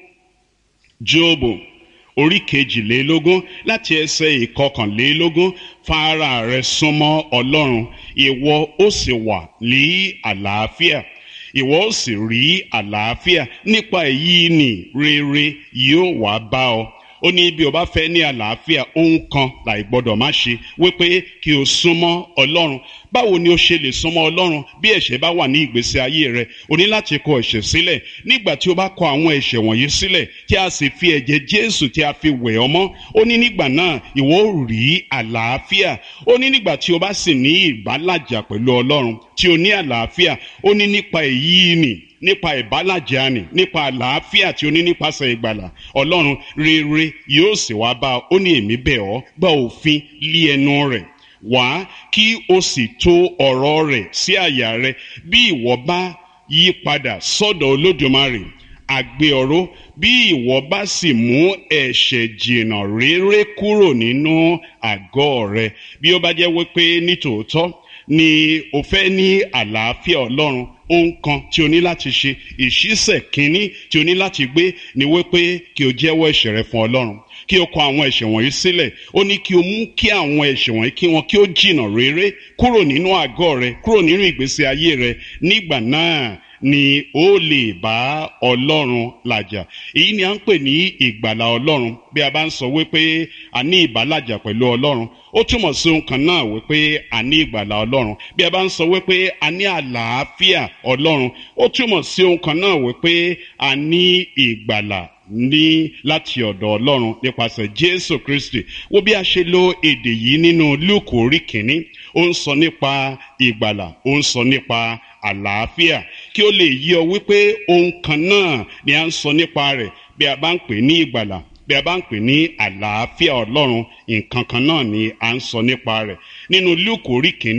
Jóòbù orí kejìlélógún láti ẹsẹ̀ ìkọkànlélógún, fara rẹ súnmọ́ Ọlọ́run, ìwọ ó sì wà ní àlàáfíà, ìwọ ó sì rí àlàáfíà, nípa èyí ni rere yóò wá bá ọ. Ó ní bí o bá fẹ́ ní àlàáfíà, ohun kan láì gbọ́dọ̀ má ṣe, wípé kí o súnmọ́ Ọlọ́run. Báwo ni o ṣe lè súnmọ́ Ọlọ́run? Bí ẹ̀ṣẹ̀ bá wà ní ìgbésí ayé rẹ, o ní láti kọ ẹ̀ṣẹ̀ sílẹ̀. Nígbà tí o bá kọ àwọn ẹ̀ṣẹ̀ wọ̀nyí sílẹ̀, tí a sì fi ẹ̀jẹ̀ Jésù tí a fi wẹ̀ ọ́ mọ́, ó ní nígbà náà ìwọ ó rí àlàáfíà. Ó ní nígbà tí o bá sì ní ìbálàjà pẹ̀lú Ọlọ́run, tí o ní àlàáfíà, ó ní nípa èyí nì, nípa ìbálàjà nì, nípa àlàáfíà tí o ní nípasẹ̀ ìgbàlà Ọlọ́run, rere yóò sì wá bá ọ. Ó ní èmi bẹ̀ ọ́, gba òfin lé ẹnu rẹ̀ wá, kí o sì tò ọ̀rọ̀ rẹ̀ sí àyà rẹ. Bí ìwọ bá yí padà sọ́dọ̀ Olódùmarè, àgbé ọ̀rọ̀, bí ìwọ bá sì mú ẹ̀ṣẹ̀ jìnnà réré kúrò nínú àgọ́ rẹ. Bí ó bá jẹ́ wípé nítòótọ́ ni o fẹ́ ní àlàáfíà Ọlọ́run, ohun kan tí o ní láti ṣe, ìṣísẹ̀ kínní tí o ní láti gbé, ni wípé kí o jẹ́wọ́ ẹ̀ṣẹ̀ rẹ fún Ọlọ́run, kí o kọ àwọn ẹ̀ṣẹ̀ wọ̀nyí sílẹ̀. Ó ní kí o mú kí àwọn ẹ̀ṣẹ̀ wọ̀nyí kí wọn kí ó jìnnà réré kúrò nínú àgọ́ rẹ, kúrò nínú ìgbésí ayé rẹ. Nígbà náà ni ó lè bá Ọlọ́run làjà. Èyí ni à ń pè ní ìgbàlà Ọlọ́run. Bí a bá ń sọ wípé a ní ìbálàjà pẹ̀lú Ọlọ́run, ó túmọ̀ sí ohun kan náà wípé a ní ìgbàlà Ọlọ́run. Bí a bá ń sọ wípé a ní àlàáfíà Ọlọ́run, ó túmọ̀ sí ohun kan náà wípé a ní ìgbàlà ní láti ọ̀dọ̀ Ọlọ́run nípasẹ̀ Jésù Kristi. Wo bí a ṣe lo èdè yìí nínú Lúùkù orí kìíní. Ó ń sọ nípa ìgbàlà, ó ń sọ nípa àlàáfíà, kí ó lè yé ọ wípé ohun kan náà ni a ń sọ nípa rẹ̀. Bí a bá ń pè ní ìgbàlà, bí a bá ń pè ní àlàáfíà Ọlọ́run, nǹkan kan náà ni a ń sọ nípa rẹ̀. Nínú Lúùkù orí kìíní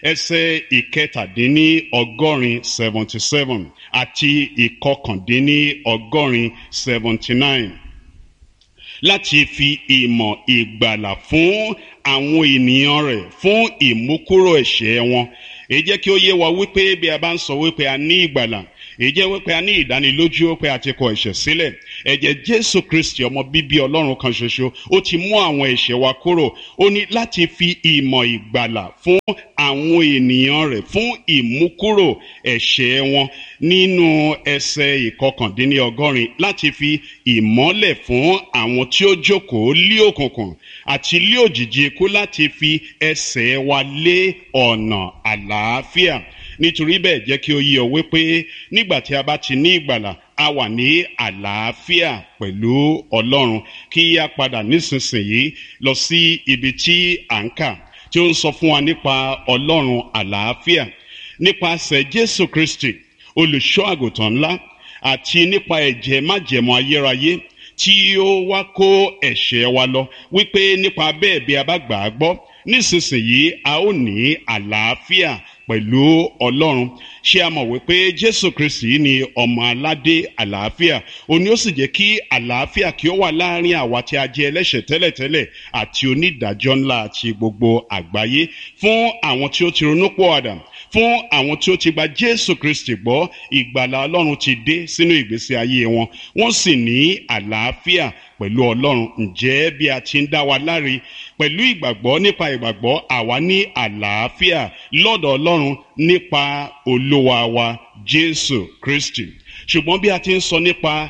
ẹsẹ̀ ìkẹtàdínní ọgọ́rin seventy seven àti ìkọkàndínní ọgọ́rin seventy nine láti fi ìmọ̀ ìgbàlà fún àwọn ènìyàn rẹ̀ fún ìmúkúrò ẹ̀ṣẹ̀ wọn. èyí jẹ́ kí ó yé wa wípé bí a bá ń sọ wípé a ní ìgbàlà, èyí jẹ́ wípé a ní ìdánilójú pé a ti kọ ẹ̀ṣẹ̀ sílẹ̀. ẹ̀jẹ̀ Jésù Kristi ọmọ bíbí Ọlọ́run kan ṣoṣo ó ti mú àwọn ẹ̀ṣẹ̀ wa kúrò. ó ní láti fi ìmọ̀ ìgbàlà fún àwọn ènìyàn rẹ̀ fún ìmúkúrò ẹ̀ṣẹ̀ wọn. nínú ẹsẹ̀ ìkọkàndínní ọgọ́rin láti fi ìmọ́lẹ̀ fún àwọn tí ó jókòó lí òkùnkùn àti lí òjìji ikú, láti fi ẹsẹ̀ wa lé ọ̀nà àlàáfíà. nítorí bẹ́ẹ̀ jẹ́ kí ó yé ọ wípé nígbà tí a bá ti ní ìgbàlà a wà ní àlàáfíà pẹ̀lú Ọlọ́run. kí a padà nísinsìnyí lọ sí ibi tí à ń kà tí ó ń sọ fún wa nípa Ọlọ́run àlàáfíà nípasẹ̀ Jésù Kristi olùṣọ́ àgùntàn ńlá, àti nípa ẹ̀jẹ̀ májẹ̀mú ayérayé tí ó wá kó ẹ̀ṣẹ̀ wa lọ, wípé nípa bẹ́ẹ̀ bí a bá gbà á gbọ́ nísinsìnyí a ó ní àlàáfíà pẹ̀lú Ọlọ́run. ṣé a mọ̀ wípé Jésù Kristi ni ọmọ aládé àlàáfíà? ó ní ó sì jẹ́ kí àlàáfíà kí ó wà láàrin àwa tí a jẹ́ ẹlẹ́ṣẹ̀ tẹ́lẹ̀tẹ́lẹ̀ àti onídàájọ́ ńlá àti gbogbo àgbáyé, fún àwọn tí ó ti ronúpìwàdà, fún àwọn tí ó ti gba Jésù Kristi gbọ́. ìgbàlà Ọlọ́run ti dé sínú ìgbésí ayé wọn, wọ́n sì ní àlàáfíà pẹ̀lú Ọlọ́run. ǹjẹ́ bí a ti ń dá wa láre pẹ̀lú ìgbàgbọ́, nípa ìgbàgbọ́ àwa ní àlàáfíà lọ́dọ̀ Ọlọ́run nípa Olúwa wa Jésù Kristi. ṣùgbọ́n bí a ti ń sọ nípa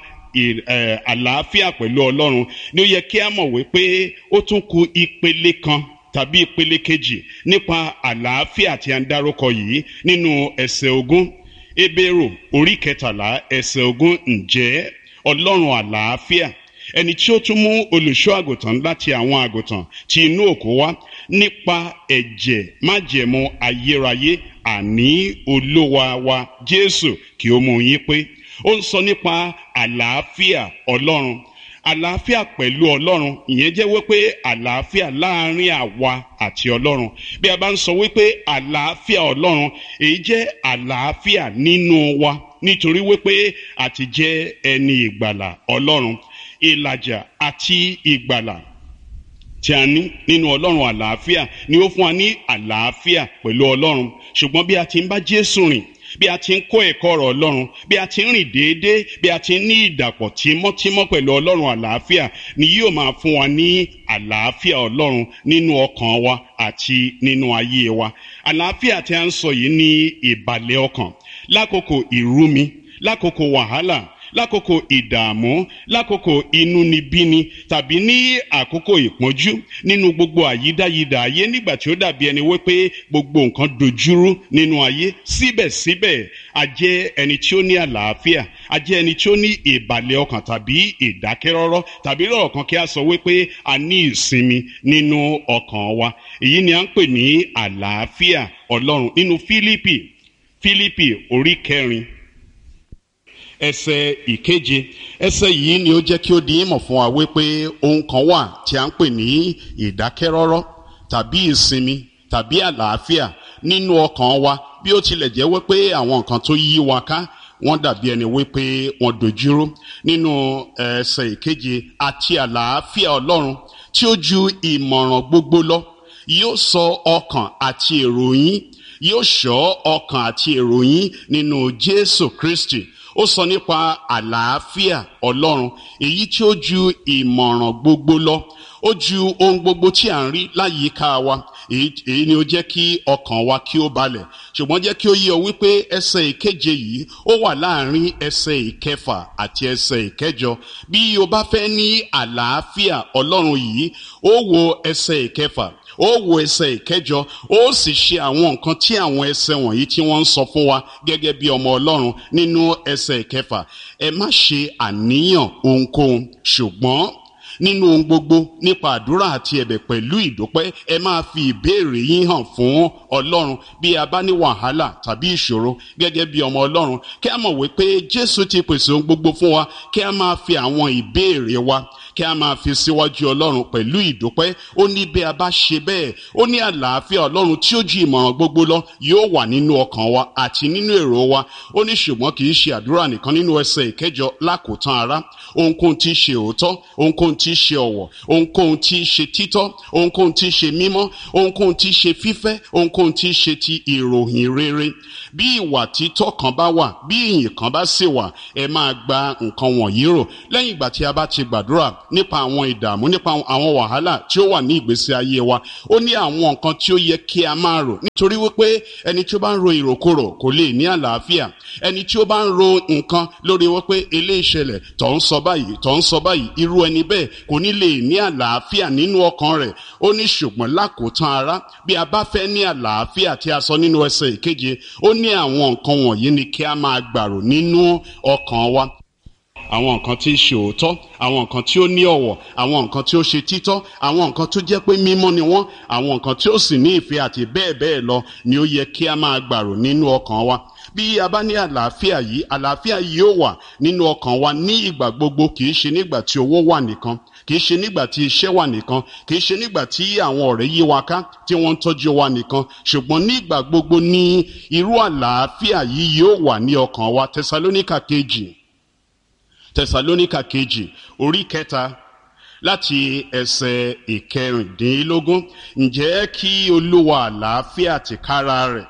àlàáfíà pẹ̀lú Ọlọ́run, ni ó yẹ kí a mọ̀ wípé ó tún kù ìpele kan tàbí ìpele kejì nípa àlàáfíà tí a ń dárúkọ yìí nínú ẹsẹ̀ ogún. Hébérù orí kẹtàlá ẹsẹ̀ ogún. ǹjẹ́ Ọlọ́run àlàáfíà, ẹni tí ó tún mú olùṣọ́ àgùntàn láti àwọn àgùntàn tí inú òkú wá, nípa ẹ̀jẹ̀ májẹ̀mú ayérayé, àní Olúwa wa Jésù, kí ó mú yín pé. ó ń sọ nípa àlàáfíà Ọlọ́run, àlàáfíà pẹ̀lú Ọlọ́run. ìyẹn jẹ́ wípé àlàáfíà láàrin àwa àti Ọlọ́run. bí a bá ń sọ wípé àlàáfíà Ọlọ́run, èyí jẹ́ àlàáfíà nínú wa, nítorí wípé a ti jẹ́ ẹni ìgbàlà Ọlọ́run. ìlàjà àti ìgbàlà tí a ní nínú Ọlọ́run àlàáfíà ni ó fún wa ní àlàáfíà pẹ̀lú Ọlọ́run. ṣùgbọ́n bí a ti ń bá Jésù rìn, bí a ti ń kó ẹ̀kọ́ ọ̀rọ̀ Ọlọ́run, bí a ti ń rìn déédéé, bí a ti ń ní ìdàpọ̀ tímọ́tímọ́ pẹ̀lú Ọlọ́run àlàáfíà, ni yóò máa fún wa ní àlàáfíà Ọlọ́run nínú ọkàn wa àti nínú ayé wa. àlàáfíà tí a ń sọ yìí ní ìbàlẹ̀ ọkàn lákòókò ìrúmi, lákòókò wàhálà, lákòókò ìdààmú, lákòókò inúnibíni, tàbí ní àkókò ìpọ́njú, nínú gbogbo àyídáyidà ayé, nígbà tí ó dàbí ẹni wípé gbogbo nǹkan dojúrú nínú ayé. síbẹ̀síbẹ̀ a jẹ́ ẹni tí ó ní àlàáfíà, a jẹ́ ẹni tí ó ní ìbàlẹ̀ ọkàn tàbí ìdákẹ́rọ́rọ́, tàbí lọ́rọ̀ kan kí a sọ wípé a ní ìsinmi nínú ọkàn wa. èyí ni a ń pè ní àlàáfíà Ọlọ́run. nínú Fílípì Fílípì orí kẹrin ẹsẹ̀ ìkeje. ẹsẹ̀ yìí ni ó jẹ́ kí ó di ìmọ̀ fún wa wípé ohun kan wà tí a ń pè ní ìdákẹ́rọ́rọ́ tàbí ìsinmi tàbí àlàáfíà nínú ọkàn wa, bí ó tilẹ̀ jẹ́ wípé àwọn nǹkan tó yí wa ká wọ́n dàbí ẹni wípé wọ́n dojúrú. nínú ẹsẹ̀ ìkeje, àti àlàáfíà Ọlọ́run tí ó ju ìmọ̀ràn gbogbo lọ yóò sọ ọkàn àti èrò yín, yóò ṣọ́ ọkàn àti èrò yín nínú Jésù Kristi. ó sọ nípa àlàáfíà Ọlọ́run èyí tí ó ju ìmọ̀ràn gbogbo lọ, ó ju ohun gbogbo tí à ń rí láyìíká wa. èyí ni ó jẹ́ kí ọkàn wa kí ó balẹ̀. ṣùgbọ́n jẹ́ kí ó yé ọ wípé ẹsẹ̀ ìkeje yìí ó wà láàrin ẹsẹ̀ ìkẹfà àti ẹsẹ̀ ìkẹjọ. bí o bá fẹ́ ní àlàáfíà Ọlọ́run yìí, ó wo ẹsẹ̀ ìkẹfà, ó wo ẹsẹ̀ ìkẹjọ, ó sì ṣe àwọn nǹkan tí àwọn ẹsẹ̀ wọ̀nyí tí wọ́n ń sọ fún wa gẹ́gẹ́ bí ọmọ Ọlọ́run nínú ẹsẹ̀ ìkẹfà. ẹ má ṣe àníyàn ohunkóhun, ṣùgbọ́n nínú ohun gbogbo nípa àdúrà àti ẹ̀bẹ̀ pẹ̀lú ìdúpẹ́ ẹ máa fi ìbéèrè yín hàn fún Ọlọ́run bí a bá ní wàhálà tàbí ìṣòro gẹ́gẹ́ bí ọmọ Ọlọ́run kí a mọ̀ wípé Jésù ti pèsè ohun gbogbo fún wa kí a máa fi àwọn ìbéèrè wa kí a máa fi síwájú Ọlọ́run pẹ̀lú ìdúpẹ́ ó ní bí a bá ṣe bẹ́ẹ̀ ó ní àlàáfíà Ọlọ́run tí ó ju ìmọ̀ràn gbogbo lọ yóò wà nínú ọkàn wa àti nínú èrò wa ó ní ṣùgbọ́n kì í ṣe àdúrà nìkan nínú ẹsẹ̀ ìkẹjọ lákòótán ara ohunkóhun tí í ṣe òótọ́ ohunkóhun tí í ṣe ọ̀wọ̀ ohunkóhun tí í ṣe títọ́ ohunkóhun tí í ṣe mímọ́ ohunkóhun tí í ṣe fífẹ́ ohunkóhun tí í ṣe ti ìròyìn rere bí ìwà títọ́ kan bá wà bí ìyìn kan bá sì wà ẹ máa gba nǹkan wọ̀nyí rò lẹ́yìn ìgbà tí a bá ti gbàdúrà nípa àwọn ìdààmú nípa àwọn wàhálà tí ó wà ní ìgbésí ayé wa ó ní àwọn nǹkan tí ó yẹ kí a máa rò nítorí wípé ẹni tí ó bá ń ro ìròkúrò kò lè ní àlàáfíà ẹni tí ó bá ń ro nǹkan lórí wípé eléyìí ṣẹlẹ̀ tó ń sọ báyìí tó ń sọ báyìí irú ẹni bẹ́ẹ̀ kò ní lè ní àlàáfíà nínú ọkàn rẹ̀ ó ní ṣùgbọ́n lákòótán ara bí a bá fẹ́ ní àlàáfíà tí a sọ nínú ẹsẹ̀ ìkeje ó ní àwọn nǹkan wọ̀nyí ni kí a máa gbàrò nínú ọkàn wa àwọn nǹkan tí í ṣe òótọ́ àwọn nǹkan tí ó ní ọ̀wọ̀ àwọn nǹkan tí ó ṣe títọ́ àwọn nǹkan tó jẹ́ pé mímọ́ ni wọ́n àwọn nǹkan tí ó sì ní ìfẹ́ àti bẹ́ẹ̀ bẹ́ẹ̀ lọ ni ó yẹ kí a máa gbàrò nínú ọkàn wa bí a bá ní àlàáfíà yìí àlàáfíà yìí ó wà nínú ọkàn wa ní ìgbà gbogbo kì í ṣe nígbà tí owó wà nìkan kì í ṣe nígbà tí iṣẹ́ wà nìkan kì í ṣe nígbà tí àwọn ọ̀rẹ́ yí wa ká tí wọ́n ń tọ́jú wa nìkan ṣùgbọ́n nígbà gbogbo ní irú àlàáfíà yìí yóò wà ní ọkàn wa Tẹsalóníkà kejì Tẹsalóníkà kejì orí kẹta láti ẹsẹ̀ ìkẹrìndínlógún ǹjẹ́ kí Olúwa àlàáfíà tìkára rẹ̀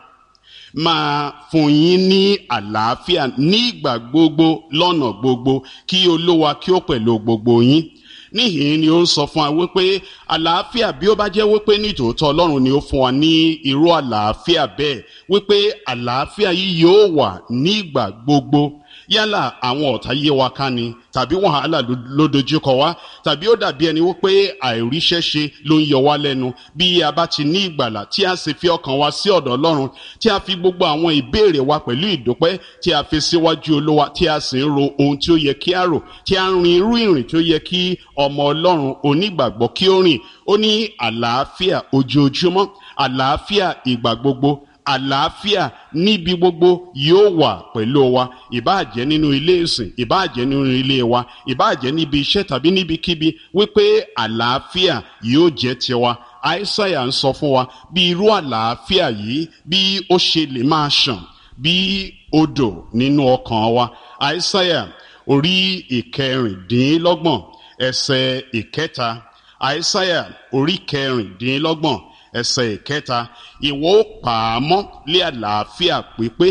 máa fún yín ní àlàáfíà nígbà gbogbo lọ́nà gbogbo kí Olúwa kí ó pẹ̀lú gbogbo yín níhìn ni ó ń sọ fún wa wípé àlàáfíà bí ó bá jẹ́ wípé nítòótọ́ Ọlọ́run ni ó fún wa ní irú àlàáfíà bẹ́ẹ̀ wípé àlàáfíà yìí yóò wà nígbà gbogbo yálà àwọn ọ̀tá yé wa ká ni tàbí wàhálà ló dojúkọ wá tàbí ó dàbí ẹni wípé àìríṣẹ́ ṣe ló ń yọ wá lẹ́nu bí a bá ti ní ìgbàlà tí a sì fi ọkàn wa sí ọ̀dọ̀ Ọlọ́run tí a fi gbogbo àwọn ìbéèrè wa pẹ̀lú ìdúpẹ́ tí a fi síwájú Olúwa tí a sì ń ro ohun tí ó yẹ kí a rò tí a ń rin irú ìrìn tí ó yẹ kí ọmọ Ọlọ́run onígbàgbọ́ kí ó rìn ó ní àlàáfíà ojoojúmọ́ àlàáfíà ìgbà gbogbo àlàáfíà níbi gbogbo yóò wà pẹ̀lú wa ìbáàjẹ́ nínú ilé ìsìn ìbáàjẹ́ nínú ilé wa ìbáàjẹ́ níbi iṣẹ́ tàbí níbikíbi wípé àlàáfíà yóò jẹ́ tiwa Àìsáyà ń sọ fún wa bí irú àlàáfíà yìí bí ó ṣe lè máa ṣàn bí odò nínú ọkàn wa Àìsáyà orí ìkẹrìndínlọ́gbọ̀n ẹsẹ̀ ìkẹta Àìsáyà orí kẹrìndínlọ́gbọ̀n ẹsẹ̀ ìkẹta ìwọ ó pa á mọ́ lé àlàáfíà pípé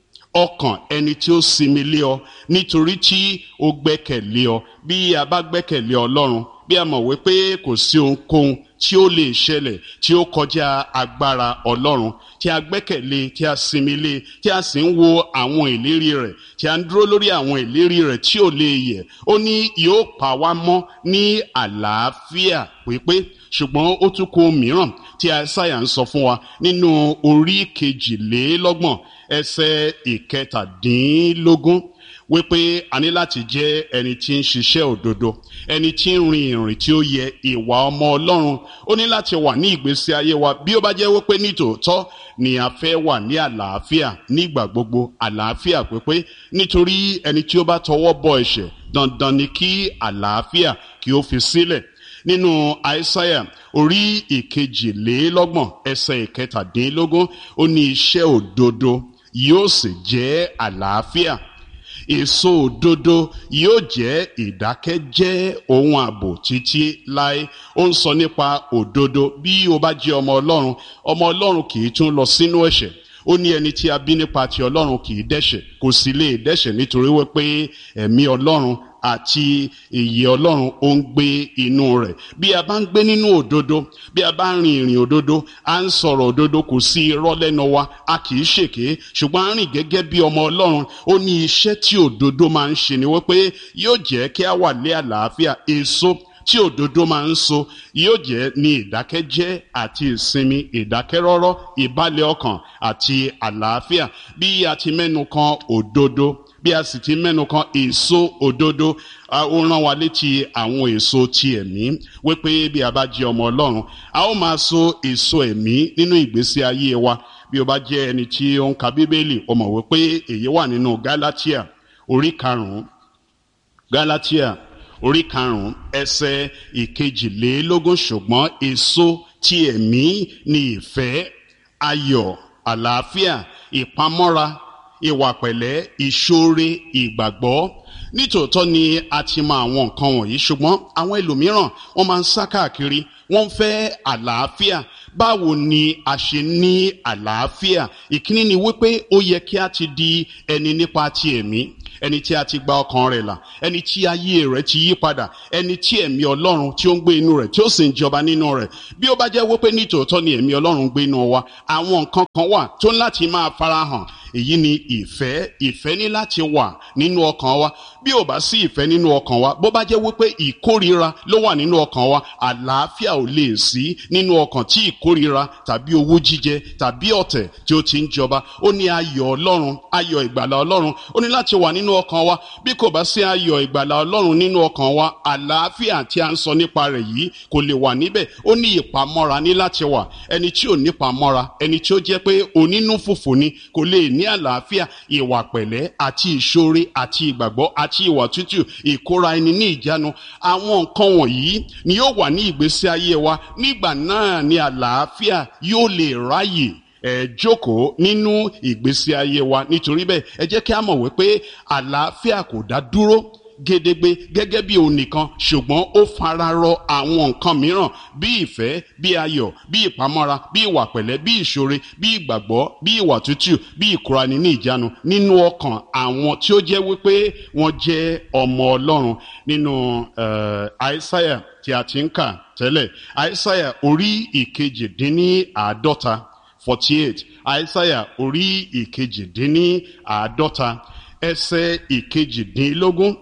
ọkàn ẹni tí ó sinmi lé ọ nítorí tí ó gbẹ́kẹ̀lé ọ bí a bá gbẹ́kẹ̀lé Ọlọ́run bí a mọ̀ wípé kò sí ohunkóhun tí ó lè ṣẹlẹ̀ tí ó kọjá agbára Ọlọ́run tí a gbẹ́kẹ̀lé tí a sinmi lé tí a sì ń wo àwọn ìlérí rẹ̀ tí a ń dúró lórí àwọn ìlérí rẹ̀ tí ò lè yẹ̀ ó ní yóò pa wá mọ́ ní àlàáfíà pípé ṣùgbọ́n ó tún kó mìíràn tí Àìsáyà ń sọ fún wa nínú orí kejìlélọ́gbọ̀n ẹsẹ̀ ìkẹtàdínlógún wípé a ní láti jẹ́ ẹni tí ń ṣiṣẹ́ òdodo ẹni tí ń rin ìrìn tí ó yẹ ìwà ọmọ Ọlọ́run ó ní láti wà ní ìgbésí ayé wa bí ó bá jẹ́ wípé nítòótọ́ ni a fẹ́ wà ní àlàáfíà nígbà gbogbo àlàáfíà pípé nítorí ẹni tí ó bá tọwọ́ bọ ẹ̀ṣẹ̀ dandan ni kí àlàáfíà kí ó fi sílẹ̀ nínú Àìsáyà orí ìkejìlélọ́gbọ̀n ẹsẹ̀ ìkẹtàdínlógún ó ní iṣẹ́ òdodo yóò sì jẹ́ àlàáfíà èso òdodo yóò jẹ́ ìdákẹ́jẹ́ ohun ààbò títí láé ó ń sọ nípa òdodo bí o bá jẹ́ ọmọ Ọlọ́run ọmọ Ọlọ́run kì í tún lọ sínú ẹ̀ṣẹ̀ ó ní ẹni tí a bí nípa ti Ọlọ́run kì í dẹ́ṣẹ̀ kò sì lè dẹ́ṣẹ̀ nítorí wípé ẹ̀mí Ọlọ́run àti ìyè Ọlọ́run ó ń gbé inú rẹ̀ bí a bá ń gbé nínú òdodo bí a bá ń rin ìrìn òdodo à ń sọ̀rọ̀ òdodo kò sí irọ́ lẹ́nu wa a kì í ṣèké ṣùgbọ́n a rìn gẹ́gẹ́ bí ọmọ Ọlọ́run ó ní iṣẹ́ tí òdodo máa ń ṣe ni wípé yóò jẹ́ kí a wà lé àlàáfíà èso tí òdodo máa ń so yóò jẹ́ ní ìdákẹ́jẹ́ àti ìsinmi ìdákẹ́rọ́rọ́ ìbálẹ̀ ọkàn àti àlàáfíà bí a ti mẹ́nu kan òdodo bí a sì ti mẹ́nu kan èso òdodo, ó rán wa létí àwọn èso ti ẹ̀mí wípé bí a bá jẹ́ ọmọ Ọlọ́run a ó máa so èso ẹ̀mí nínú ìgbésí ayé wa. Bí o bá jẹ́ ẹni tí ó ń ka Bíbélì, o mọ̀ wípé èyí wà nínú Gálátíà orí karùn-ún, Gálátíà orí karùn-ún ẹsẹ̀ ìkejìlélógún. Ṣùgbọ́n èso ti ẹ̀mí ni ìfẹ́, ayọ̀, àlàáfíà, ìpamọ́ra, ìwà pẹ̀lẹ́, ìṣoore, ìgbàgbọ́. Nítòótọ́ ni a ti mọ àwọn nǹkan wọ̀nyí, ṣùgbọ́n àwọn ẹlòmíràn wọ́n máa ń sá káàkiri, wọ́n fẹ́ àlàáfíà. Báwo ni a ṣe ní àlàáfíà? Ìkíní ni wípé ó yẹ kí a ti di ẹni nípa ti ẹ̀mí, ẹni tí a ti gba ọkàn rẹ̀ là, ẹni tí ayé rẹ̀ ti yí padà, ẹni tí ẹ̀mí Ọlọ́run tí ó ń gbé inú rẹ̀ tí ó sì ń jọba nínú rẹ̀. Bí ó bá jẹ́ wípé nítòótọ́ ni ẹ̀mí Ọlọ́run gbé inú wa, àwọn nǹkan kan wà tó ń láti máa farahàn. Èyí ni ìfẹ́. Ìfẹ́ ní láti wà nínú ọkàn wa. Bí ò bá sí ìfẹ́ nínú ọkàn wa, bó bá jẹ́ wípé ìkórira ló wà nínú ọkàn wa, àlàáfíà ò lè sí nínú ọkàn tí ìkórira tàbí owú jíjẹ tàbí ọ̀tẹ̀ tí ó ti ń jọba. Ó ní ayọ̀ Ọlọ́run, ayọ̀ ìgbàlà Ọlọ́run, ó ní láti wà nínú ọkàn wa. Bí kò bá sí ayọ̀ ìgbàlà Ọlọ́run nínú ọkàn wa, àlàáfíà tí a ń sọ nípa rẹ̀ yìí kò lè wà níbẹ̀. Ó ní ìpamọ́ra ní láti wà. Ẹni tí ò ní ìpamọ́ra, ẹni tí ó jẹ́ pé onínú fùfù ni, kò lè ní àlàáfíà. Ìwà pẹ̀lẹ́ àti ìṣoore àti ìgbàgbọ́ àti ìwà tútù, ìkóra ẹni ní ìjánu, àwọn nǹkan wọ̀nyí ni yóò wà ní ìgbésí ayé wa. Nígbà náà ni àlàáfíà yóò lè ráyè ẹ jókòó nínú ìgbésí ayé wa. Nítorí bẹ́ẹ̀ ẹ jẹ́ kí a mọ̀ wípé àlàáfíà kò dá dúró gédégbé gẹ́gẹ́ bí òun nìkan, ṣùgbọ́n ó fararọ àwọn nǹkan mìíràn bí ìfẹ́, bí ayọ̀, bí ìpamọ́ra, bí ìwà pẹ̀lẹ́, bí ìṣoore, bí ìgbàgbọ́, bí ìwà tútù, bí ìkóraẹni ní ìjánu nínú ọkàn àwọn tí ó jẹ́ wípé wọ́n jẹ́ ọmọ Ọlọ́run. Nínú Àìsáyà tí a ti ń kà tẹ́lẹ̀, Àìsáyà orí ìkejìdínláàádọ́ta forty-eight, Àìsáyà orí ìkejìdínláàádọ́ta ẹsẹ̀ ìkejìdínlógún.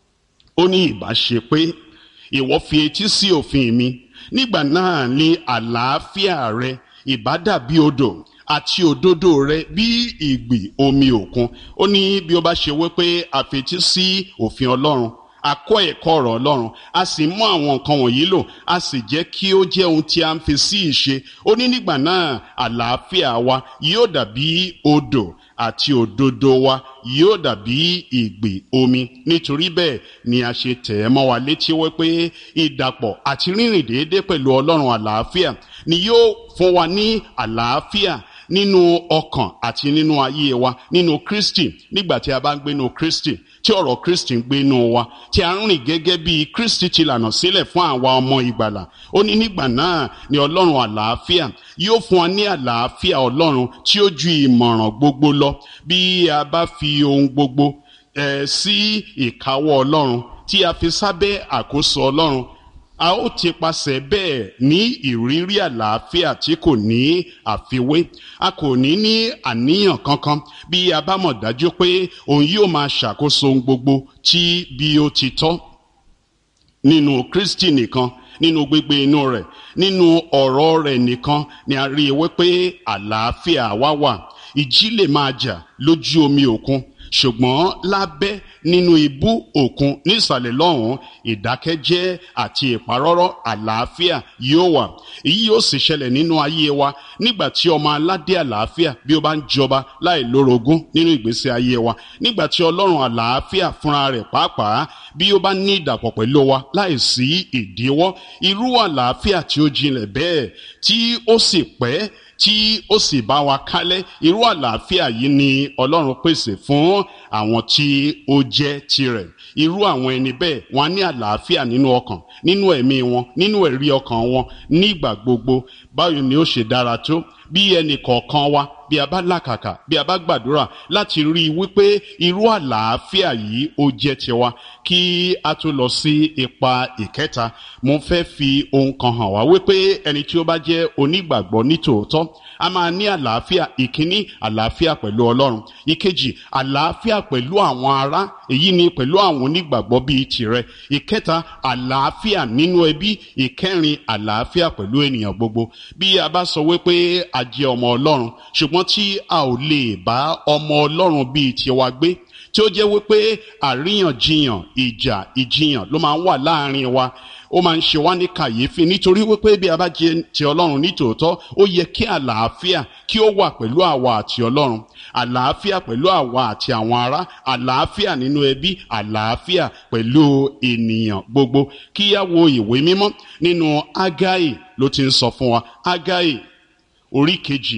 Ó ní ìbá ṣe pé ìwọ fi etí sí òfin mi, nígbà náà ni àlàáfíà rẹ ìbá dàbí odò àti òdodo rẹ bí ìgbì omi òkun. Ó ní bí ó bá ṣe wípé a fetí sí òfin Ọlọ́run, a kọ́ ẹ̀kọ́ ọ̀rọ̀ Ọlọ́run, a sì mú àwọn nǹkan wọ̀nyí lò, a sì jẹ́ kí ó jẹ́ ohun tí a ń fi sí ìṣe. Ó ní nígbà náà àlàáfíà wa yóò dàbí odò àti òdodo wa yóò dàbí ìgbì omi. Nítorí bẹ́ẹ̀ ni a ṣe tẹ̀ ẹ́ mọ́ wa létí wípé ìdàpọ̀ àti rírìn déédé pẹ̀lú Ọlọ́run àlàáfíà ni yóò fún wa ní àlàáfíà nínú ọkàn àti nínú ayé wa nínú Kristi. Nígbà tí a bá ń gbé nínú Kristi, tí ọ̀rọ̀ Kristi ń gbé inú wa, tí a ń rìn gẹ́gẹ́ bí Kristi ti lànà sílẹ̀ fún àwa ọmọ ìgbàlà, ó ní nígbà náà ni Ọlọ́run àlàáfíà yóò fún wa ní àlàáfíà Ọlọ́run tí ó ju ìmọ̀ràn gbogbo lọ. Bí a bá fi ohun gbogbo ẹ̀ sí ìkáwọ́ Ọlọ́run, tí a fi sábẹ́ àkóso Ọlọ́run, a ó ti pasẹ̀ bẹ́ẹ̀ ní ìrírí àlàáfíà tí kò ní àfiwé. A kò ní ní àníyàn kankan bí a bá mọ̀ dájú pé òun yóò máa ṣàkóso ohun gbogbo tí bí ó ti tọ́ nínú Kristi nìkan, nínú gbígbé inú rẹ̀, nínú ọ̀rọ̀ rẹ̀ nìkan ni a rí i wípé àlàáfíà wá wà. Ìjì lè máa jà lójú omi òkun, ṣùgbọ́n lábẹ́ nínú ibú òkun nísàlẹ̀ lọ́hùn, ìdákẹ́jẹ́ àti ìparọ́rọ́ àlàáfíà yóò wà. Èyí yóò sì ṣẹlẹ̀ nínú ayé wa nígbà tí ọmọ aládé àlàáfíà bí ó bá ń jọba láì lórogún nínú ìgbésí ayé wa, nígbà tí Ọlọ́run àlàáfíà fúnra rẹ̀ pàápàá bí ó bá ní ìdàpọ̀ pẹ̀lú wa láì sí ìdíwọ́. Irú àlàáfíà tí ó jinlẹ̀ bẹ́ẹ̀ tí ó sì pẹ́ tí ó sì bá wa kálẹ̀, irú àlàáfíà yìí ni Ọlọ́run pèsè fún àwọn tí ó jẹ́ tirẹ̀. Irú àwọn ẹni bẹ́ẹ̀ wọ́n á ní àlàáfíà nínú ọkàn, nínú ẹ̀mí wọn, nínú ẹ̀rí ọkàn wọn nígbà gbogbo. Báwo ni ó ṣe dára tó bí ẹnì kọ̀ọ̀kan wa bí a bá làkàkà, bí a bá gbàdúrà láti rí i wípé irú àlàáfíà yìí ó jẹ́ tiwa. Kí a tó lọ sí ipa ìkẹta, mo fẹ́ fi ohun kan hàn wá wípé ẹni tí ó bá jẹ́ onígbàgbọ́ nítòótọ́ a máa ní àlàáfíà. Ìkíní, àlàáfíà pẹ̀lú Ọlọ́run. Ìkejì, àlàáfíà pẹ̀lú àwọn ará, èyí ni pẹ̀lú àwọn onígbàgbọ́ bíi tirẹ̀. Ìkẹta, àlàáfíà nínú ẹbí. Ìkẹrin, àlàáfíà pẹ̀lú ènìyàn gbogbo. Bí a bá sọ wípé a jẹ́ ọmọ Ọlọ́run ṣùgbọ́n ṣùgbọ́n tí a ò lè bá ọmọ ọlọ́run bíi tiwa gbé, tí ó jẹ́ wípé àríyànjiyàn, ìjà, ìjiyàn ló máa ń wà láàrin wa, ó máa ń ṣe wá ní kàyéfì, nítorí wípé bí a bá jẹ́ ti ọlọ́run ní tòótọ́, ó yẹ kí àlàáfíà kí ó wà pẹ̀lú àwa àti ọlọ́run, àlàáfíà pẹ̀lú àwa àti àwọn ará, àlàáfíà nínú ẹbí, àlàáfíà pẹ̀lú ènìyàn gbogbo. Kí á wo ìwé mímọ́ nínú Ágáì ló ti ń sọ fún wa. Ágáì orí kejì,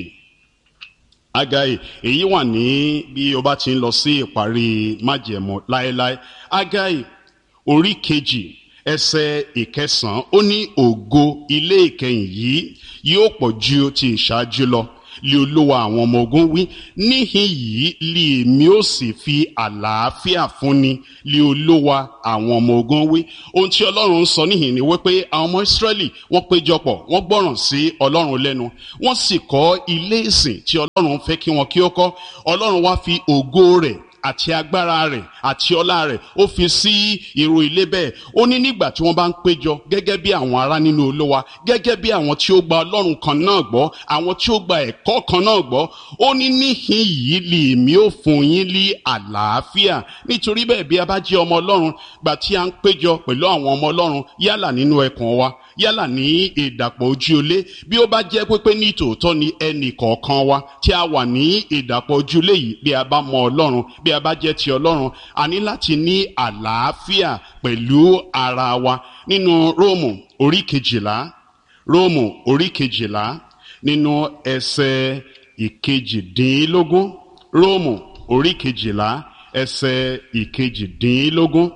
Ágáì èyí wà ní bí o bá ti ń lọ sí ìparí májẹ̀mú láéláé. Ágáì orí kejì ẹsẹ̀ ìkẹsàn-án, ó ní ògo ilé ìkẹyìn yìí yóò pọ̀ ju ti ìṣáájú lọ, lé Olúwa àwọn ọmọ ogun wí. Níhìn yìí lé èmi ó sì fi àlàáfíà fúnni, lé Olúwa àwọn ọmọ ogun wí. Ohun tí Ọlọ́run ń sọ níhìn ni wípé àwọn ọmọ Ísírẹ́lì wọ́n péjọpọ̀, wọ́n gbọ́ràn sí Ọlọ́run lẹ́nu, wọ́n sì kọ́ ilé ìsìn tí Ọlọ́run fẹ́ kí wọn kí ó kọ́. Ọlọ́run wá fi ògo rẹ̀ àti agbára rẹ̀ àti ọlá rẹ̀ ó fi sí irú ilé bẹ́ẹ̀. Ó ní nígbà tí wọ́n bá ń péjọ gẹ́gẹ́ bí àwọn ará nínú Olúwa, gẹ́gẹ́ bí àwọn tí ó gba Ọlọ́run kan náà gbọ́, àwọn tí ó gba ẹ̀kọ́ kan náà gbọ́, ó ní níhìn yìí lè mí ó fún yín ní àlàáfíà. Nítorí bẹ́ẹ̀ bí a bá jẹ́ ọmọ Ọlọ́run, gbà tí a ń péjọ pẹ̀lú àwọn ọmọ Ọlọ́run, yálà nínú ẹkùn wa, yálà ní ìdàpọ̀ ojúlé, bí ó bá jẹ́ pé ní tòótọ́ ni ẹnì kọ̀ọ̀kan wa tí a wà ní ìdàpọ̀ ojúlé yìí, bí a bá mọ Ọlọ́run, bí a bá jẹ́ ti Ọlọ́run, a ní láti ní àlàáfíà pẹ̀lú ara wa. Nínú Róòmù orí kejìlá, Róòmù orí kejìlá nínú ẹsẹ̀ ìkejìdínlógún, Róòmù orí kejìlá ẹsẹ̀ ìkejìdínlógún,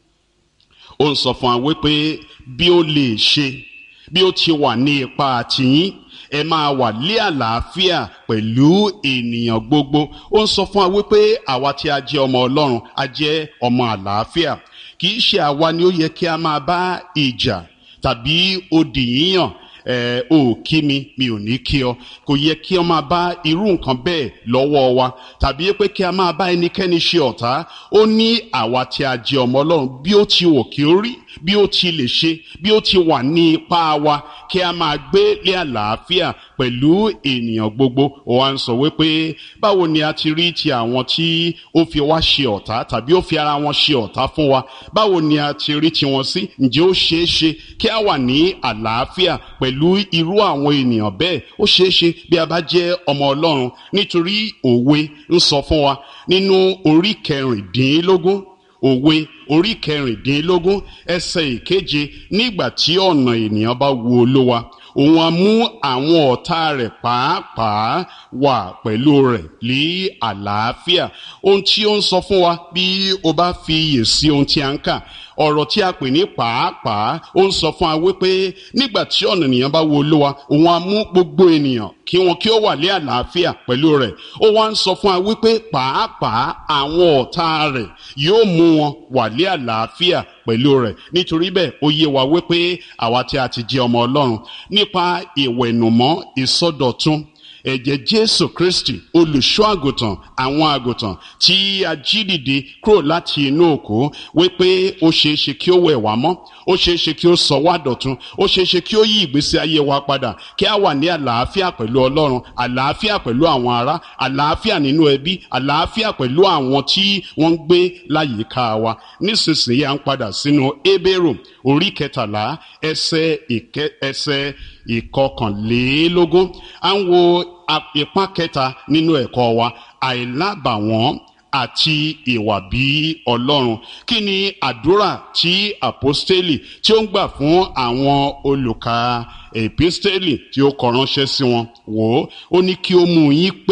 ó ń sọ fún wa wípé bí ó lè ṣe, bí ó ti wà ní ipa tiyín, ẹ máa wà lé àlàáfíà pẹ̀lú ènìyàn gbogbo. Ó ń sọ fún wa wípé àwa tí a jẹ́ ọmọ Ọlọ́run, a jẹ́ ọmọ àlàáfíà. Kì í ṣe àwa ni ó yẹ kí a máa bá ìjà tàbí odi yíyàn, ẹ ò kí mi mi ò ní kí ọ. Kò yẹ kí ọ máa bá irú nǹkan bẹ́ẹ̀ lọ́wọ́ wa, tàbí pé kí a máa bá ẹnikẹ́ni ṣe ọ̀tá. Ó ní àwa tí a jẹ́ ọmọ Ọlọ́run, bí ó ti wò kí ó rí, bí ó ti lè ṣe, bí ó ti wà ní ipá wa, kí a máa gbé lé àlàáfíà pẹ̀lú ènìyàn gbogbo. Ó wá ń sọ wípé báwo ni a ti rí ti àwọn tí ó fi wá ṣe ọ̀tá tàbí ó fi ara wọn ṣe ọ̀tá fún wa, báwo ni a ti rí tiwọn sí? Ǹjẹ́ ó ṣeé ṣe kí a wà ní àlàáfíà pẹ̀lú irú àwọn ènìyàn bẹ́ẹ̀? Ó ṣeé ṣe bí a bá jẹ́ ọmọ Ọlọ́run, nítorí òwe ń sọ fún wa nínú orí kẹrìndínlógún, òwe orí kẹrìndínlógún ẹsẹ̀ ìkeje, nígbà tí ọ̀nà ènìyàn bá wu Olúwa, òun á mú àwọn ọ̀tá rẹ̀ pàápàá wà pẹ̀lú rẹ̀ ní àlàáfíà. Ohun tí ó ń sọ fún wa, bí o bá fi iyè sí ohun tí a ń kà, ọ̀rọ̀ tí a pè ní pàápàá, ó ń sọ fún wa wípé nígbà tí ọ̀nà ènìyàn bá wu Olúwa, òun á mú gbogbo ènìyàn kí wọn kí ó wà ní àlàáfíà pẹ̀lú rẹ̀. Ó wá ń sọ fún wa wípé pàápàá àwọn ọ̀tá rẹ̀ yóò mú wọn wà ní àlàáfíà pẹ̀lú rẹ̀. Nítorí bẹ́ẹ̀ ó yé wa wípé àwa tí a ti jẹ́ ọmọ Ọlọ́run, nípa ìwẹ̀nùmọ́ ìsọdọ̀tun ẹ̀jẹ̀ Jésù Kristi, olùṣọ́ àgùntàn àwọn àgùntàn tí a jí dìde kúrò láti inú òkú, wípé ó ṣeé ṣe kí ó wẹ̀ wá mọ́, ó ṣeé ṣe kí ó sọ wá dọ̀tun, ó ṣeé ṣe kí ó yí ìgbésí ayé wa padà, kí a wà ní àlàáfíà pẹ̀lú Ọlọ́run, àlàáfíà pẹ̀lú àwọn ará, àlàáfíà nínú ẹbí, àlàáfíà pẹ̀lú àwọn tí wọ́n ń gbé láyìíká wa. Nísinsìnyí à ń padà sínú Hébérù orí kẹtàlá ẹsẹ̀ ìkẹ ẹsẹ̀ ìkọkànlélógún. À ń wo ipa kẹta nínú ẹ̀kọ́ wa, àìlábàwọ́n àti ìwà bí Ọlọ́run. Kí ni àdúrà tí àpọ́stélì tí ó ń gbà fún àwọn olùkà èpístélì tí ó kọ ránṣẹ́ sí wọn? Wò ó, ó ní kí ó mú yín pé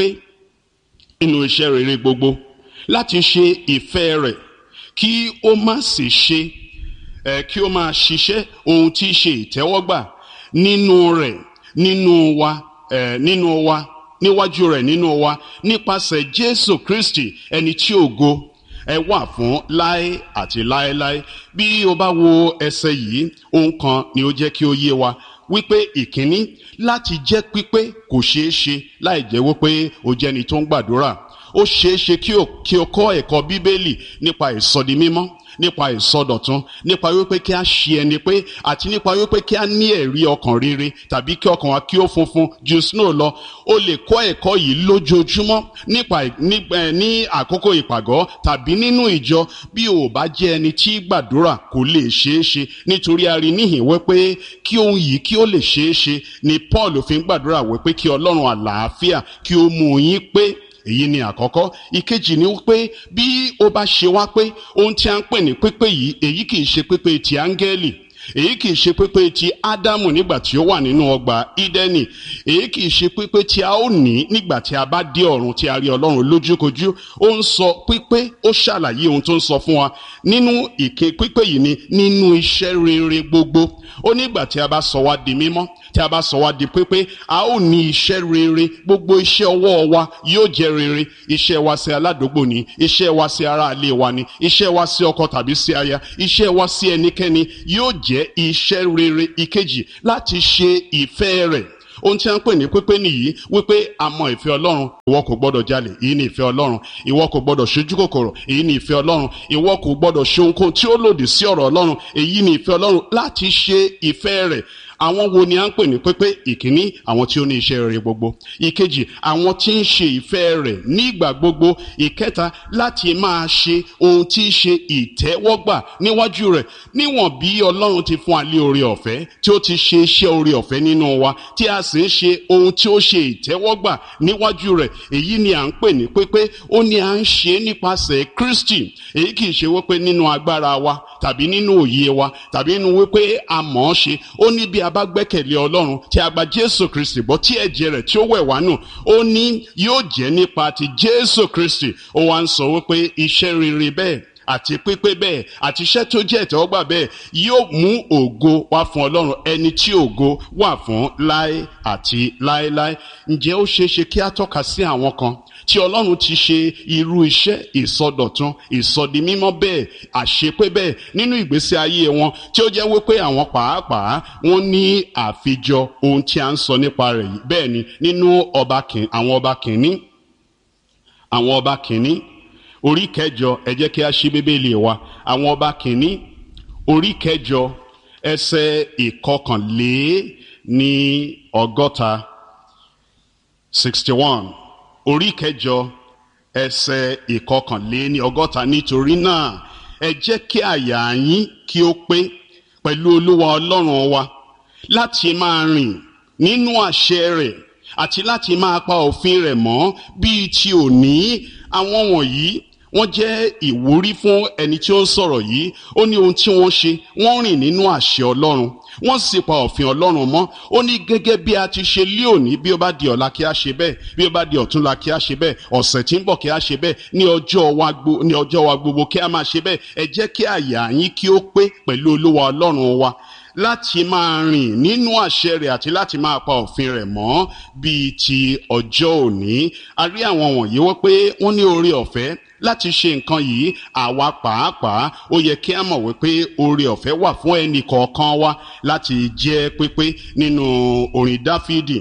nínú iṣẹ́ rere gbogbo, láti ṣe ìfẹ́ rẹ̀, kí ó má sì ṣe ẹ̀ kí ó máa ṣiṣẹ́ ohun tí í ṣe ìtẹ́wọ́gbà nínú rẹ̀, nínú wa ẹ̀ nínú wa níwájú rẹ̀ nínú wa, nípasẹ̀ Jésù Kristi, ẹni tí ògo ẹ wà fún láé àti láéláé. Bí o bá wo ẹsẹ̀ yìí, ohun kan ni ó jẹ́ kí ó yé wa, wípé ìkíní, láti jẹ́ pípé kò ṣeé ṣe láì jẹ́ wípé o jẹ́ ẹni tó ń gbàdúrà. Ó ṣeé ṣe kí o kí o kọ́ ẹ̀kọ́ Bíbélì nípa ìsọdi mímọ́, nípa ìsọdọ̀tun, nípa wípé kí a ṣe ẹni pé, àti nípa wípé kí a ní ẹ̀rí ọkàn rere tàbí kí ọkàn wa kí ó funfun ju snow lọ. O lè kọ́ ẹ̀kọ́ yìí lójoojúmọ́ nípa nípa ní àkókò ìpàgọ́ tàbí nínú ìjọ. Bí o bá jẹ́ ẹni tí gbàdúrà kò lè ṣeé ṣe, nítorí a rí níhìn wípé kí ohun yìí kí ó lè ṣeé ṣe ni Paul fi ń gbàdúrà wípé kí Ọlọ́run àlàáfíà kí ó mú yín pé. Èyí ni àkọ́kọ́. Ìkejì ni wípé bí ó bá ṣe wá pé ohun tí a ń pè ní pípé yìí, èyí kìí ṣe pípé ti áńgẹ́lì, èyí kìí ṣe pípé ti Ádámù nígbà tí ó wà nínú ọgbà Ídẹ́nì, èyí kìí ṣe pípé tí a ó ní nígbà tí a bá dé ọ̀run tí a rí Ọlọ́run lójúkojú. Ó ń sọ pípé, ó ṣàlàyé ohun tó ń sọ fún wa nínú ìké pípé yìí ni nínú iṣẹ́ rere gbogbo. Ó nígbà tí a bá sọ wá di mímọ́, tí a bá sọ wá di pípé, a ó ní iṣẹ́ rere. Gbogbo iṣẹ́ ọwọ́ wa yóò jẹ́ rere. Iṣẹ́ wa sí aládùúgbò ni, iṣẹ́ wa sí ará ilé wa ni, iṣẹ́ wa sí ọkọ tàbí sí aya, iṣẹ́ wa sí ẹnikẹ́ni yóò jẹ́ iṣẹ́ rere. Ìkejì, láti ṣe ìfẹ́ rẹ̀. Ohun tí a ń pè ní pípé nìyí, wípé a mọ ìfẹ́ Ọlọ́run. Ìwọ kò gbọdọ̀ jalè, èyí ni ìfẹ́ Ọlọ́run. Ìwọ kò gbọdọ̀ ṣojú kòkòrò, èyí ni ìfẹ́ Ọlọ́run. Ìwọ kò gbọdọ̀ ṣe ohunkóhun tí ó lòdì sí ọ̀rọ̀ Ọlọ́run, èyí ni ìfẹ́ Ọlọ́run. Láti ṣe ìfẹ́ rẹ̀. Àwọn wo ni a ń pè ní pípé? Ìkíní, àwọn tí ó ní iṣẹ́ rere gbogbo. Ìkejì, àwọn tí ń ṣe ìfẹ́ rẹ̀ nígbà gbogbo. Ìkẹta, láti máa ṣe ohun tí í ṣe ìtẹ́wọ́gbà níwájú rẹ̀. Níwọ̀n bí Ọlọ́run ti fún wa ní oore ọ̀fẹ́, tí ó ti ṣe iṣẹ́ oore ọ̀fẹ́ nínú wa, tí a sì ń ṣe ohun tí ó ṣe ìtẹ́wọ́gbà níwájú rẹ̀, èyí ni à ń pè ní pípé. Ó ní à ń ṣe nípasẹ̀ Kristi. Èyí kìí ṣe wípé nínú agbára wa tàbí nínú òye wa tàbí nínú wípé a mọ̀ ọ́ ṣe. Ó ní bí a bá gbẹ́kẹ̀lé Ọlọ́run, tí a gba Jésù Kristi gbọ́, tí ẹ̀jẹ̀ rẹ̀ tí ó wẹ̀ wá nù, ó ní yóò jẹ́ nípa ti Jésù Kristi. Ó wá ń sọ wípé iṣẹ́ rere bẹ́ẹ̀ àti pípé bẹ́ẹ̀ àti iṣẹ́ tó jẹ́ ìtẹ́wọ́gbà bẹ́ẹ̀ yóò mú ògo wá fún Ọlọ́run, ẹni tí ògo wà fún láé àti láéláé. Ǹjẹ́ ó ṣeé ṣe kí a tọ́ka sí àwọn kan tí Ọlọ́run ti ṣe irú iṣẹ́ ìsọdọ̀tun, ìsọdimímọ́ bẹ́ẹ̀, àṣepé bẹ́ẹ̀ nínú ìgbésí ayé wọn, tí ó jẹ́ wípé àwọn pàápàá wọ́n ní àfijọ ohun tí a ń sọ nípa rẹ̀ yìí. Bẹ́ẹ̀ ni nínú ọba kìíní, àwọn ọba kìíní, àwọn ọba kìíní orí kẹjọ, ẹ jẹ́ kí a ṣí Bíbélì wa. Àwọn ọba kìíní orí kẹjọ ẹsẹ̀ ìkọkànlé ní ọgọ́ta sixty one. Orí kẹjọ ẹsẹ̀ ìkọkànlé ní ọgọ́ta. Nítorí náà ẹ jẹ́ kí àyà yín kí ó pé pẹ̀lú Olúwa Ọlọ́run wa, láti máa rìn nínú àṣẹ rẹ̀ àti láti máa pa òfin rẹ̀ mọ́ bíi ti òní. Àwọn wọ̀nyí wọ́n jẹ́ ìwúrí fún ẹni tí ó ń sọ̀rọ̀ yìí. Ó ní ohun tí wọ́n ṣe, wọ́n rìn nínú àṣẹ Ọlọ́run, wọ́n sì pa òfin Ọlọ́run mọ́. Ó ní gẹ́gẹ́ bí a ti ṣe lé òní, bí ó bá di ọ̀la kí a ṣe bẹ́ẹ̀, bí ó bá di ọ̀túnla kí a ṣe bẹ́ẹ̀, ọ̀sẹ̀ tí ń bọ̀ kí a ṣe bẹ́ẹ̀, ní ọjọ́ wa gbogbo ní ọjọ́ wa gbogbo kí a máa ṣe bẹ́ẹ̀. Ẹ jẹ́ kí àyà yín kí ó pé pẹ̀lú Olúwa Ọlọ́run wa, láti máa rìn nínú àṣẹ rẹ̀ àti láti máa pa òfin rẹ̀ mọ́ bíi ti ọjọ́ òní. A rí àwọn wọ̀nyí wọ́n pé wọ́n ní oore ọ̀fẹ́ láti ṣe nǹkan yìí. Àwa pàápàá ó yẹ kí a mọ̀ wípé oore ọ̀fẹ́ wà fún ẹnì kọ̀ọ̀kan wa láti jẹ́ pípé. Nínú orin Dáfídì,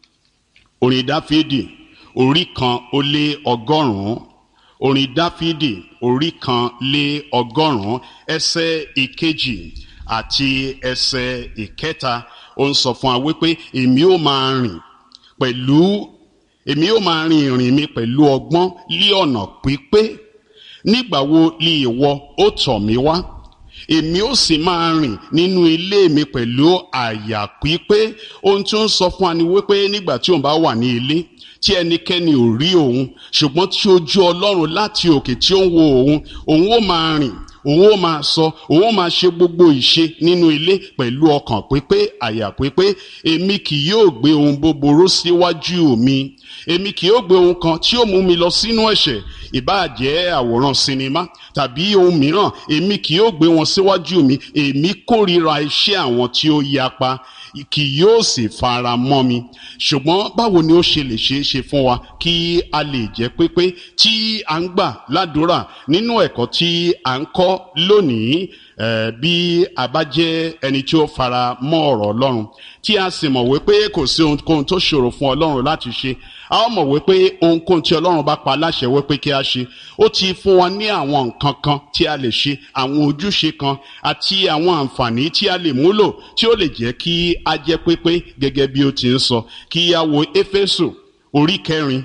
orin Dáfídì orí kan ó lé ọgọ́rùn-ún, orin Dáfídì orí kan lé ọgọ́rùn-ún ẹsẹ̀ ìkejì àti ẹsẹ̀ ìkẹta. Ó ń sọ fún wa wípé èmi ó máa rìn pẹ̀lú èmi ó máa rin ìrìn mi pẹ̀lú ọgbọ́n lí ọ̀nà pípé. Nígbà wo li ìwọ ó tọ̀ mí wá? Èmi ó sì máa rìn nínú ilé mi pẹ̀lú àyà pípé. Ohun tí ó ń sọ fún wa ni wípé nígbà tí òun bá wà ní ilé, tí ẹnikẹ́ni ò rí òun, ṣùgbọ́n tí ojú Ọlọ́run láti òkè tí ó ń wo òun, òun ó máa rìn, òun ó máa sọ, òun ó máa ṣe gbogbo ìṣe nínú ilé pẹ̀lú ọkàn pípé, àyà pípé. Èmi kì yóò gbé ohun búburú síwájú mi. Èmi kì yóò gbé ohun kan tí ó mú mi lọ sínú ẹ̀ṣẹ̀, ìbáà jẹ́ àwòrán sinimá tàbí ohun mìíràn. Èmi kì yóò gbé wọn síwájú mi. Èmi kórìíra iṣẹ́ àwọn tí ó yapa, kì yóò sì fara mọ́ mi. Ṣùgbọ́n báwo ni ó ṣe lè ṣe é ṣe fún wa kí a lè jẹ́ pípé tí a ń gbà ládùúrà nínú ẹ̀kọ́ tí a ń kọ́ lónìí? Eh, bí a bá jẹ́ ẹni tí ó fara mọ́ ọ̀rọ̀ Ọlọ́run tí a sì mọ̀ wípé kò sí ohunkóhun tó ṣòro fún Ọlọ́run láti ṣe, a ó mọ̀ wípé ohunkóhun tí Ọlọ́run bá pa láṣẹ wípé kí a ṣe, ó ti fún wa ní àwọn nǹkan kan tí a lè ṣe, àwọn ojúṣe kan àti àwọn àǹfààní tí a lè múlò tí ó lè jẹ́ kí a jẹ́ pépé gẹ́gẹ́ bí ó ti ń sọ. Kí a wo Éfésù orí kẹrin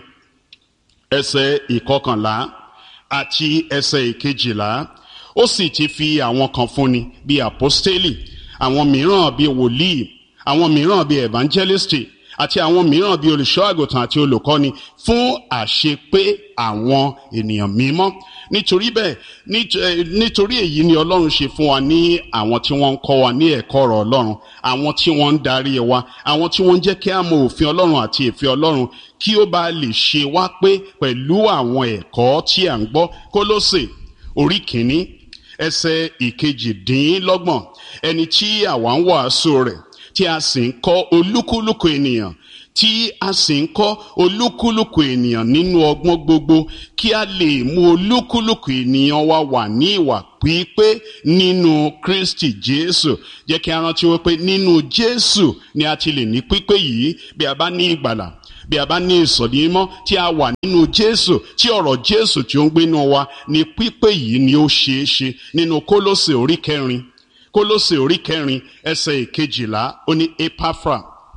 ẹsẹ̀ ìkọkànlá àti ẹsẹ̀ ìkejìlá. Ó sì ti fi àwọn kan fúnni bí àpọ́stélì, àwọn mìíràn bí wòlíì, àwọn mìíràn bí evangelisti àti àwọn mìíràn bí olùṣọ́ àgùntàn àti olùkọ́ni fún àṣepé àwọn ènìyàn mímọ́. Nítorí bẹ́ẹ̀, nítorí èyí ni Ọlọ́run ṣe fún wa ní àwọn tí wọ́n ń kọ́ wa ní ẹ̀kọ́ ọ̀rọ̀ Ọlọ́run, àwọn tí wọ́n ń darí wa, àwọn tí wọ́n ń jẹ́ kí a mọ òfin Ọlọ́run àti ìfẹ́ Ọlọ́run, kí ó bá lè ṣe wá pé pẹ̀lú àwọn ẹ̀kọ́ tí à ń gbọ́. Kólósè orí kìíní ẹsẹ̀ ìkejìdínlọ́gbọ̀n. Ẹni tí àwa ń wàásù rẹ̀, tí a sì ń kọ́ olúkúlùkù ènìyàn, tí a sì ń kọ́ olúkúlùkù ènìyàn nínú ọgbọ́n gbogbo, kí a lè mú olúkúlùkù ènìyàn wa wà ní ìwà pípé nínú Kristi Jésù. Jẹ́ kí a rántí wípé nínú Jésù ni a ti lè ní pípé yìí. Bí a bá ní ìgbàlà, bí a bá ní ìsọ̀dí mímọ́, tí a wà nínú Jésù, tí ọ̀rọ̀ Jésù tí ó ń gbénú wa, ni pípé yìí ni ó ṣeé ṣe. Nínú Kólósè orí kẹrin Kólósè orí kẹrin ẹsẹ̀ ìkejìlá, ó ní Epafra,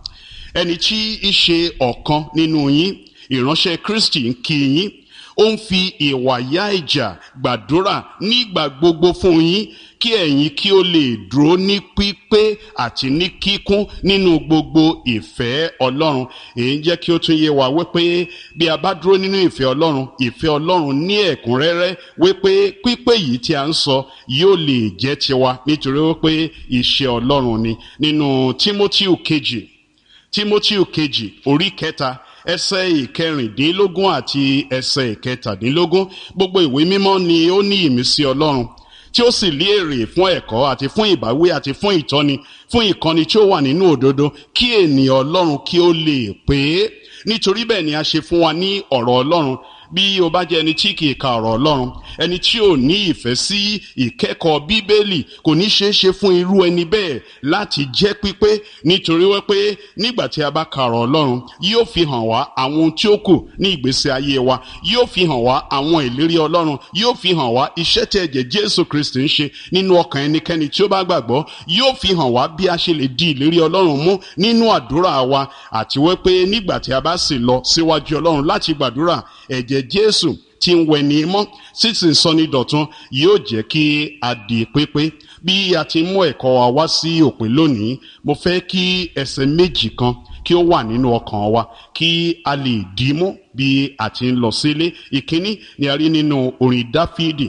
ẹni tí í ṣe ọ̀kan nínú yín, ìránṣẹ́ Kristi, ń kí yín. Ó ń fi ìwàyà ìjà gbàdúrà nígbà gbogbo fún yín, kí ẹ̀yin kí ó lè dúró ní pípé àti ní kíkún nínú gbogbo ìfẹ́ Ọlọ́run. Èyí jẹ́ kí ó tún yé wa wípé bí a bá dúró nínú ìfẹ́ Ọlọ́run, ìfẹ́ Ọlọ́run ní ẹ̀kúnrẹ́rẹ́, wípé pípé yìí tí a ń sọ yóò lè jẹ́ tiwa, nítorí wípé iṣẹ́ Ọlọ́run ni. Nínú Tímótíù kejì Tímótíù kejì orí kẹta ẹsẹ̀ ìkẹrìndínlógún àti ẹsẹ̀ ìkẹtàdínlógún. Gbogbo ìwé mímọ́ ni ó ní ìmísí Ọlọ́run, tí ó sì lé èrè fún ẹ̀kọ́ àti fún ìbáwí àti fún ìtọ́ni, fún ìkọ́ni tí ó wà nínú òdodo, kí ènìyàn Ọlọ́run kí ó lè pé. Nítorí bẹ́ẹ̀ ni a ṣe fún wa ní ọ̀rọ̀ Ọlọ́run. Bí o bá jẹ́ ẹni tí kìí ka ọ̀rọ̀ Ọlọ́run, ẹni tí ò ní ìfẹ́ sí ìkẹ́kọ̀ọ́ Bíbélì, kò ní ṣeé ṣe fún irú ẹni bẹ́ẹ̀ láti jẹ́ pípé. Nítorí wípé nígbà tí a bá ka ọ̀rọ̀ Ọlọ́run, yóò fi hàn wá àwọn ohun tí ó kù ní ìgbésí ayé wa, yóò fi hàn wá àwọn ìlérí Ọlọ́run, yóò fi hàn wá iṣẹ́ tí ẹ̀jẹ̀ Jésù Kristi ń ṣe nínú ọkàn ẹnikẹ́ni tí ó bá gbàgbọ́, yóò fi hàn wá bí a ṣe lè di ìlérí Ọlọ́run mú nínú àdúrà wa, àti wípé nígbà tí a bá sì lọ síwájú Ọlọ́run láti gbàdúrà, ẹ̀jẹ̀ Jésù tí ń wẹ ní mọ́, sísì ń sọ ní dọ̀tun, yóò jẹ́ kí a di pépé. Bí a ti mú ẹ̀kọ́ wa wá sí òpin lónìí, mo fẹ́ kí ẹsẹ̀ méjì kan kí ó wà nínú ọkàn wa, kí a lè dìímú bí a ti ń lọ sílé. Ìkíní ni a rí nínú orin Dáfídì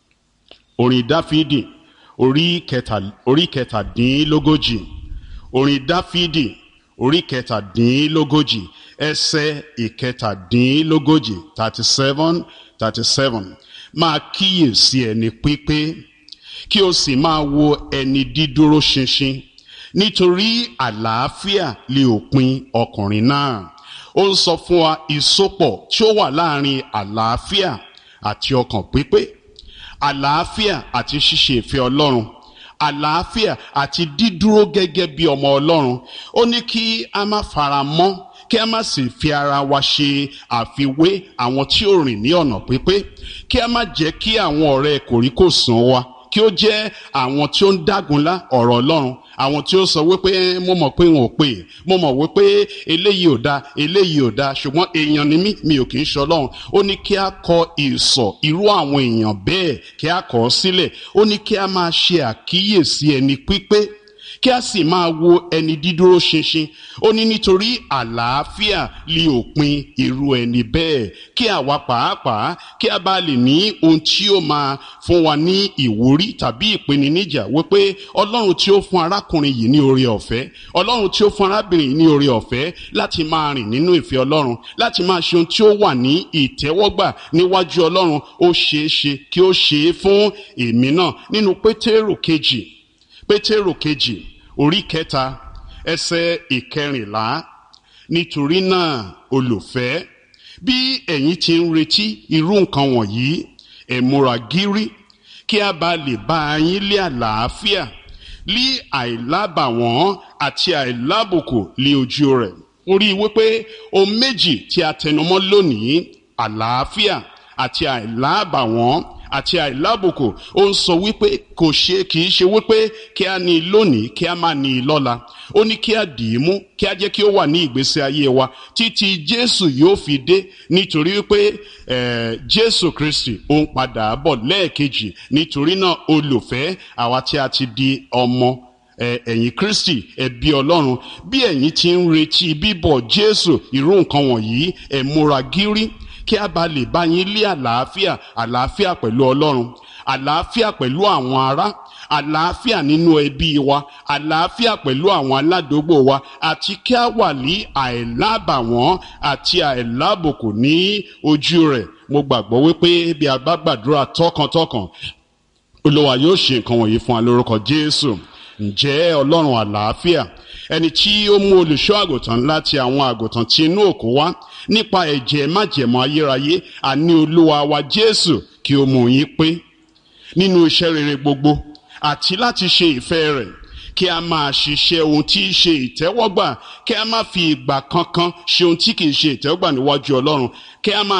orin Dáfídì orí kẹta orí kẹtàdínlógójì orin Dáfídì orí kẹtàdínlógójì ẹsẹ̀ ìkẹtàdínlógójì thirty seven thirty seven. Máa kíyèsí ẹni pípé, kí o sì máa wo ẹni dídúró ṣinṣin, nítorí àlàáfíà lè òpin ọkùnrin náà. Ó ń sọ fún wa ìsopọ̀ tí ó wà láàrin àlàáfíà àti ọkàn pípé, àlàáfíà àti ṣíṣe ìfẹ́ Ọlọ́run, àlàáfíà àti dídúró gẹ́gẹ́ bí ọmọ Ọlọ́run. Ó ní kí a má fara mọ́, kí a má sì fi ara wa ṣe àfiwé àwọn tí ó rìn ní ọ̀nà pípé, kí a má jẹ́ kí àwọn ọ̀rẹ́ kòríkòsùn wa kí ó jẹ́ àwọn tí ó ń dágunlá ọ̀rọ̀ Ọlọ́run, àwọn tí ó sọ wípé mo mọ̀ pé wọn ò pè, mo mọ̀ wípé eléyìí ò da, eléyìí ò da, ṣùgbọ́n èèyàn ni mí, mi ò kì í ṣe Ọlọ́run. Ó ní kí a kọ ìsọ̀ irú àwọn èèyàn bẹ́ẹ̀, kí a kọ̀ ọ́ sílẹ̀. Ó ní kí a máa ṣe àkíyèsí ẹni pípé, kí a sì máa wo ẹni dídúró ṣinṣin. Ó ní nítorí àlàáfíà lè òpin irú ẹni bẹ́ẹ̀, kí àwa pàápàá kí a bá lè ní ohun tí ó máa fún wa ní ìwúrí tàbí ìpèníjà wípé Ọlọ́run tí ó fún arákùnrin yìí ní oore ọ̀fẹ́, Ọlọ́run tí ó fún arábìnrin yìí ní oore ọ̀fẹ́ láti máa rìn nínú ìfẹ́ Ọlọ́run, láti máa ṣe ohun tí ó wà ní ìtẹ́wọ́gbà níwájú Ọlọ́run, ó ṣeé ṣe kí ó ṣe é fún èmi náà. Nínú Pétérù kejì Pétérù kejì orí kẹta ẹsẹ̀ ìkẹrìnlá. Nítorí náà olùfẹ́, bí ẹ̀yin ti ń retí irú nǹkan wọ̀nyí, ẹ múra gírí, kí a bá lè bá yín lé àlàáfíà lí àìlábàwọ́n àti àìlábùkù lé ojú rẹ̀. Orí wípé ohun méjì tí a tẹnumọ́ lónìí, àlàáfíà àti àìlábàwọ́n àti àìlábùkù, ó ń sọ wípé kò ṣe kìí ṣe wípé kí a ní lónìí kí a má ní lọ́la. Ó ní kí a dì í mú, kí a jẹ́ kí ó wà ní ìgbésí ayé wa títí Jésù yóò fi dé, nítorí wípé eh, Jésù Kristi ó ń padà bọ̀ lẹ́ẹ̀kejì. Nítorí náà olùfẹ́, àwa tí a ti di ọmọ ẹ̀yin Kristi, ẹbí Ọlọ́run, bí ẹ̀yin ti ń retí bíbọ̀ Jésù, irú nǹkan wọ̀nyí ẹ múra gírí kí a bá lè bá yín lé àlàáfíà, àlàáfíà pẹ̀lú Ọlọ́run, àlàáfíà pẹ̀lú àwọn ará, àlàáfíà nínú ẹbí wa, àlàáfíà pẹ̀lú àwọn aládùúgbò wa, àti kí a wà ní àìlábàwọ́n àti àìlábùkù ní ojú rẹ̀. Mo gbàgbọ́ wípé bí a bá gbàdúrà tọkàntọkàn, Olúwa yóò ṣe nǹkan wọ̀nyí fún wa lórúkọ Jésù. Ǹjẹ́ Ọlọ́run àlàáfíà, ẹni tí ó mú olùṣọ́ àgùntàn láti àwọn àgùntàn tí inú òkú wá nípa ẹ̀jẹ̀ májẹ̀mú ayérayé, àní Olúwa wa Jésù, kí ó mú yín pé nínú iṣẹ́ rere gbogbo àti láti ṣe ìfẹ́ rẹ̀, kí a máa ṣiṣẹ́ ohun tí í ṣe ìtẹ́wọ́gbà, kí a má fi ìgbà kankan ṣe ohun tí kì í ṣe ìtẹ́wọ́gbà níwájú Ọlọ́run, kí a máa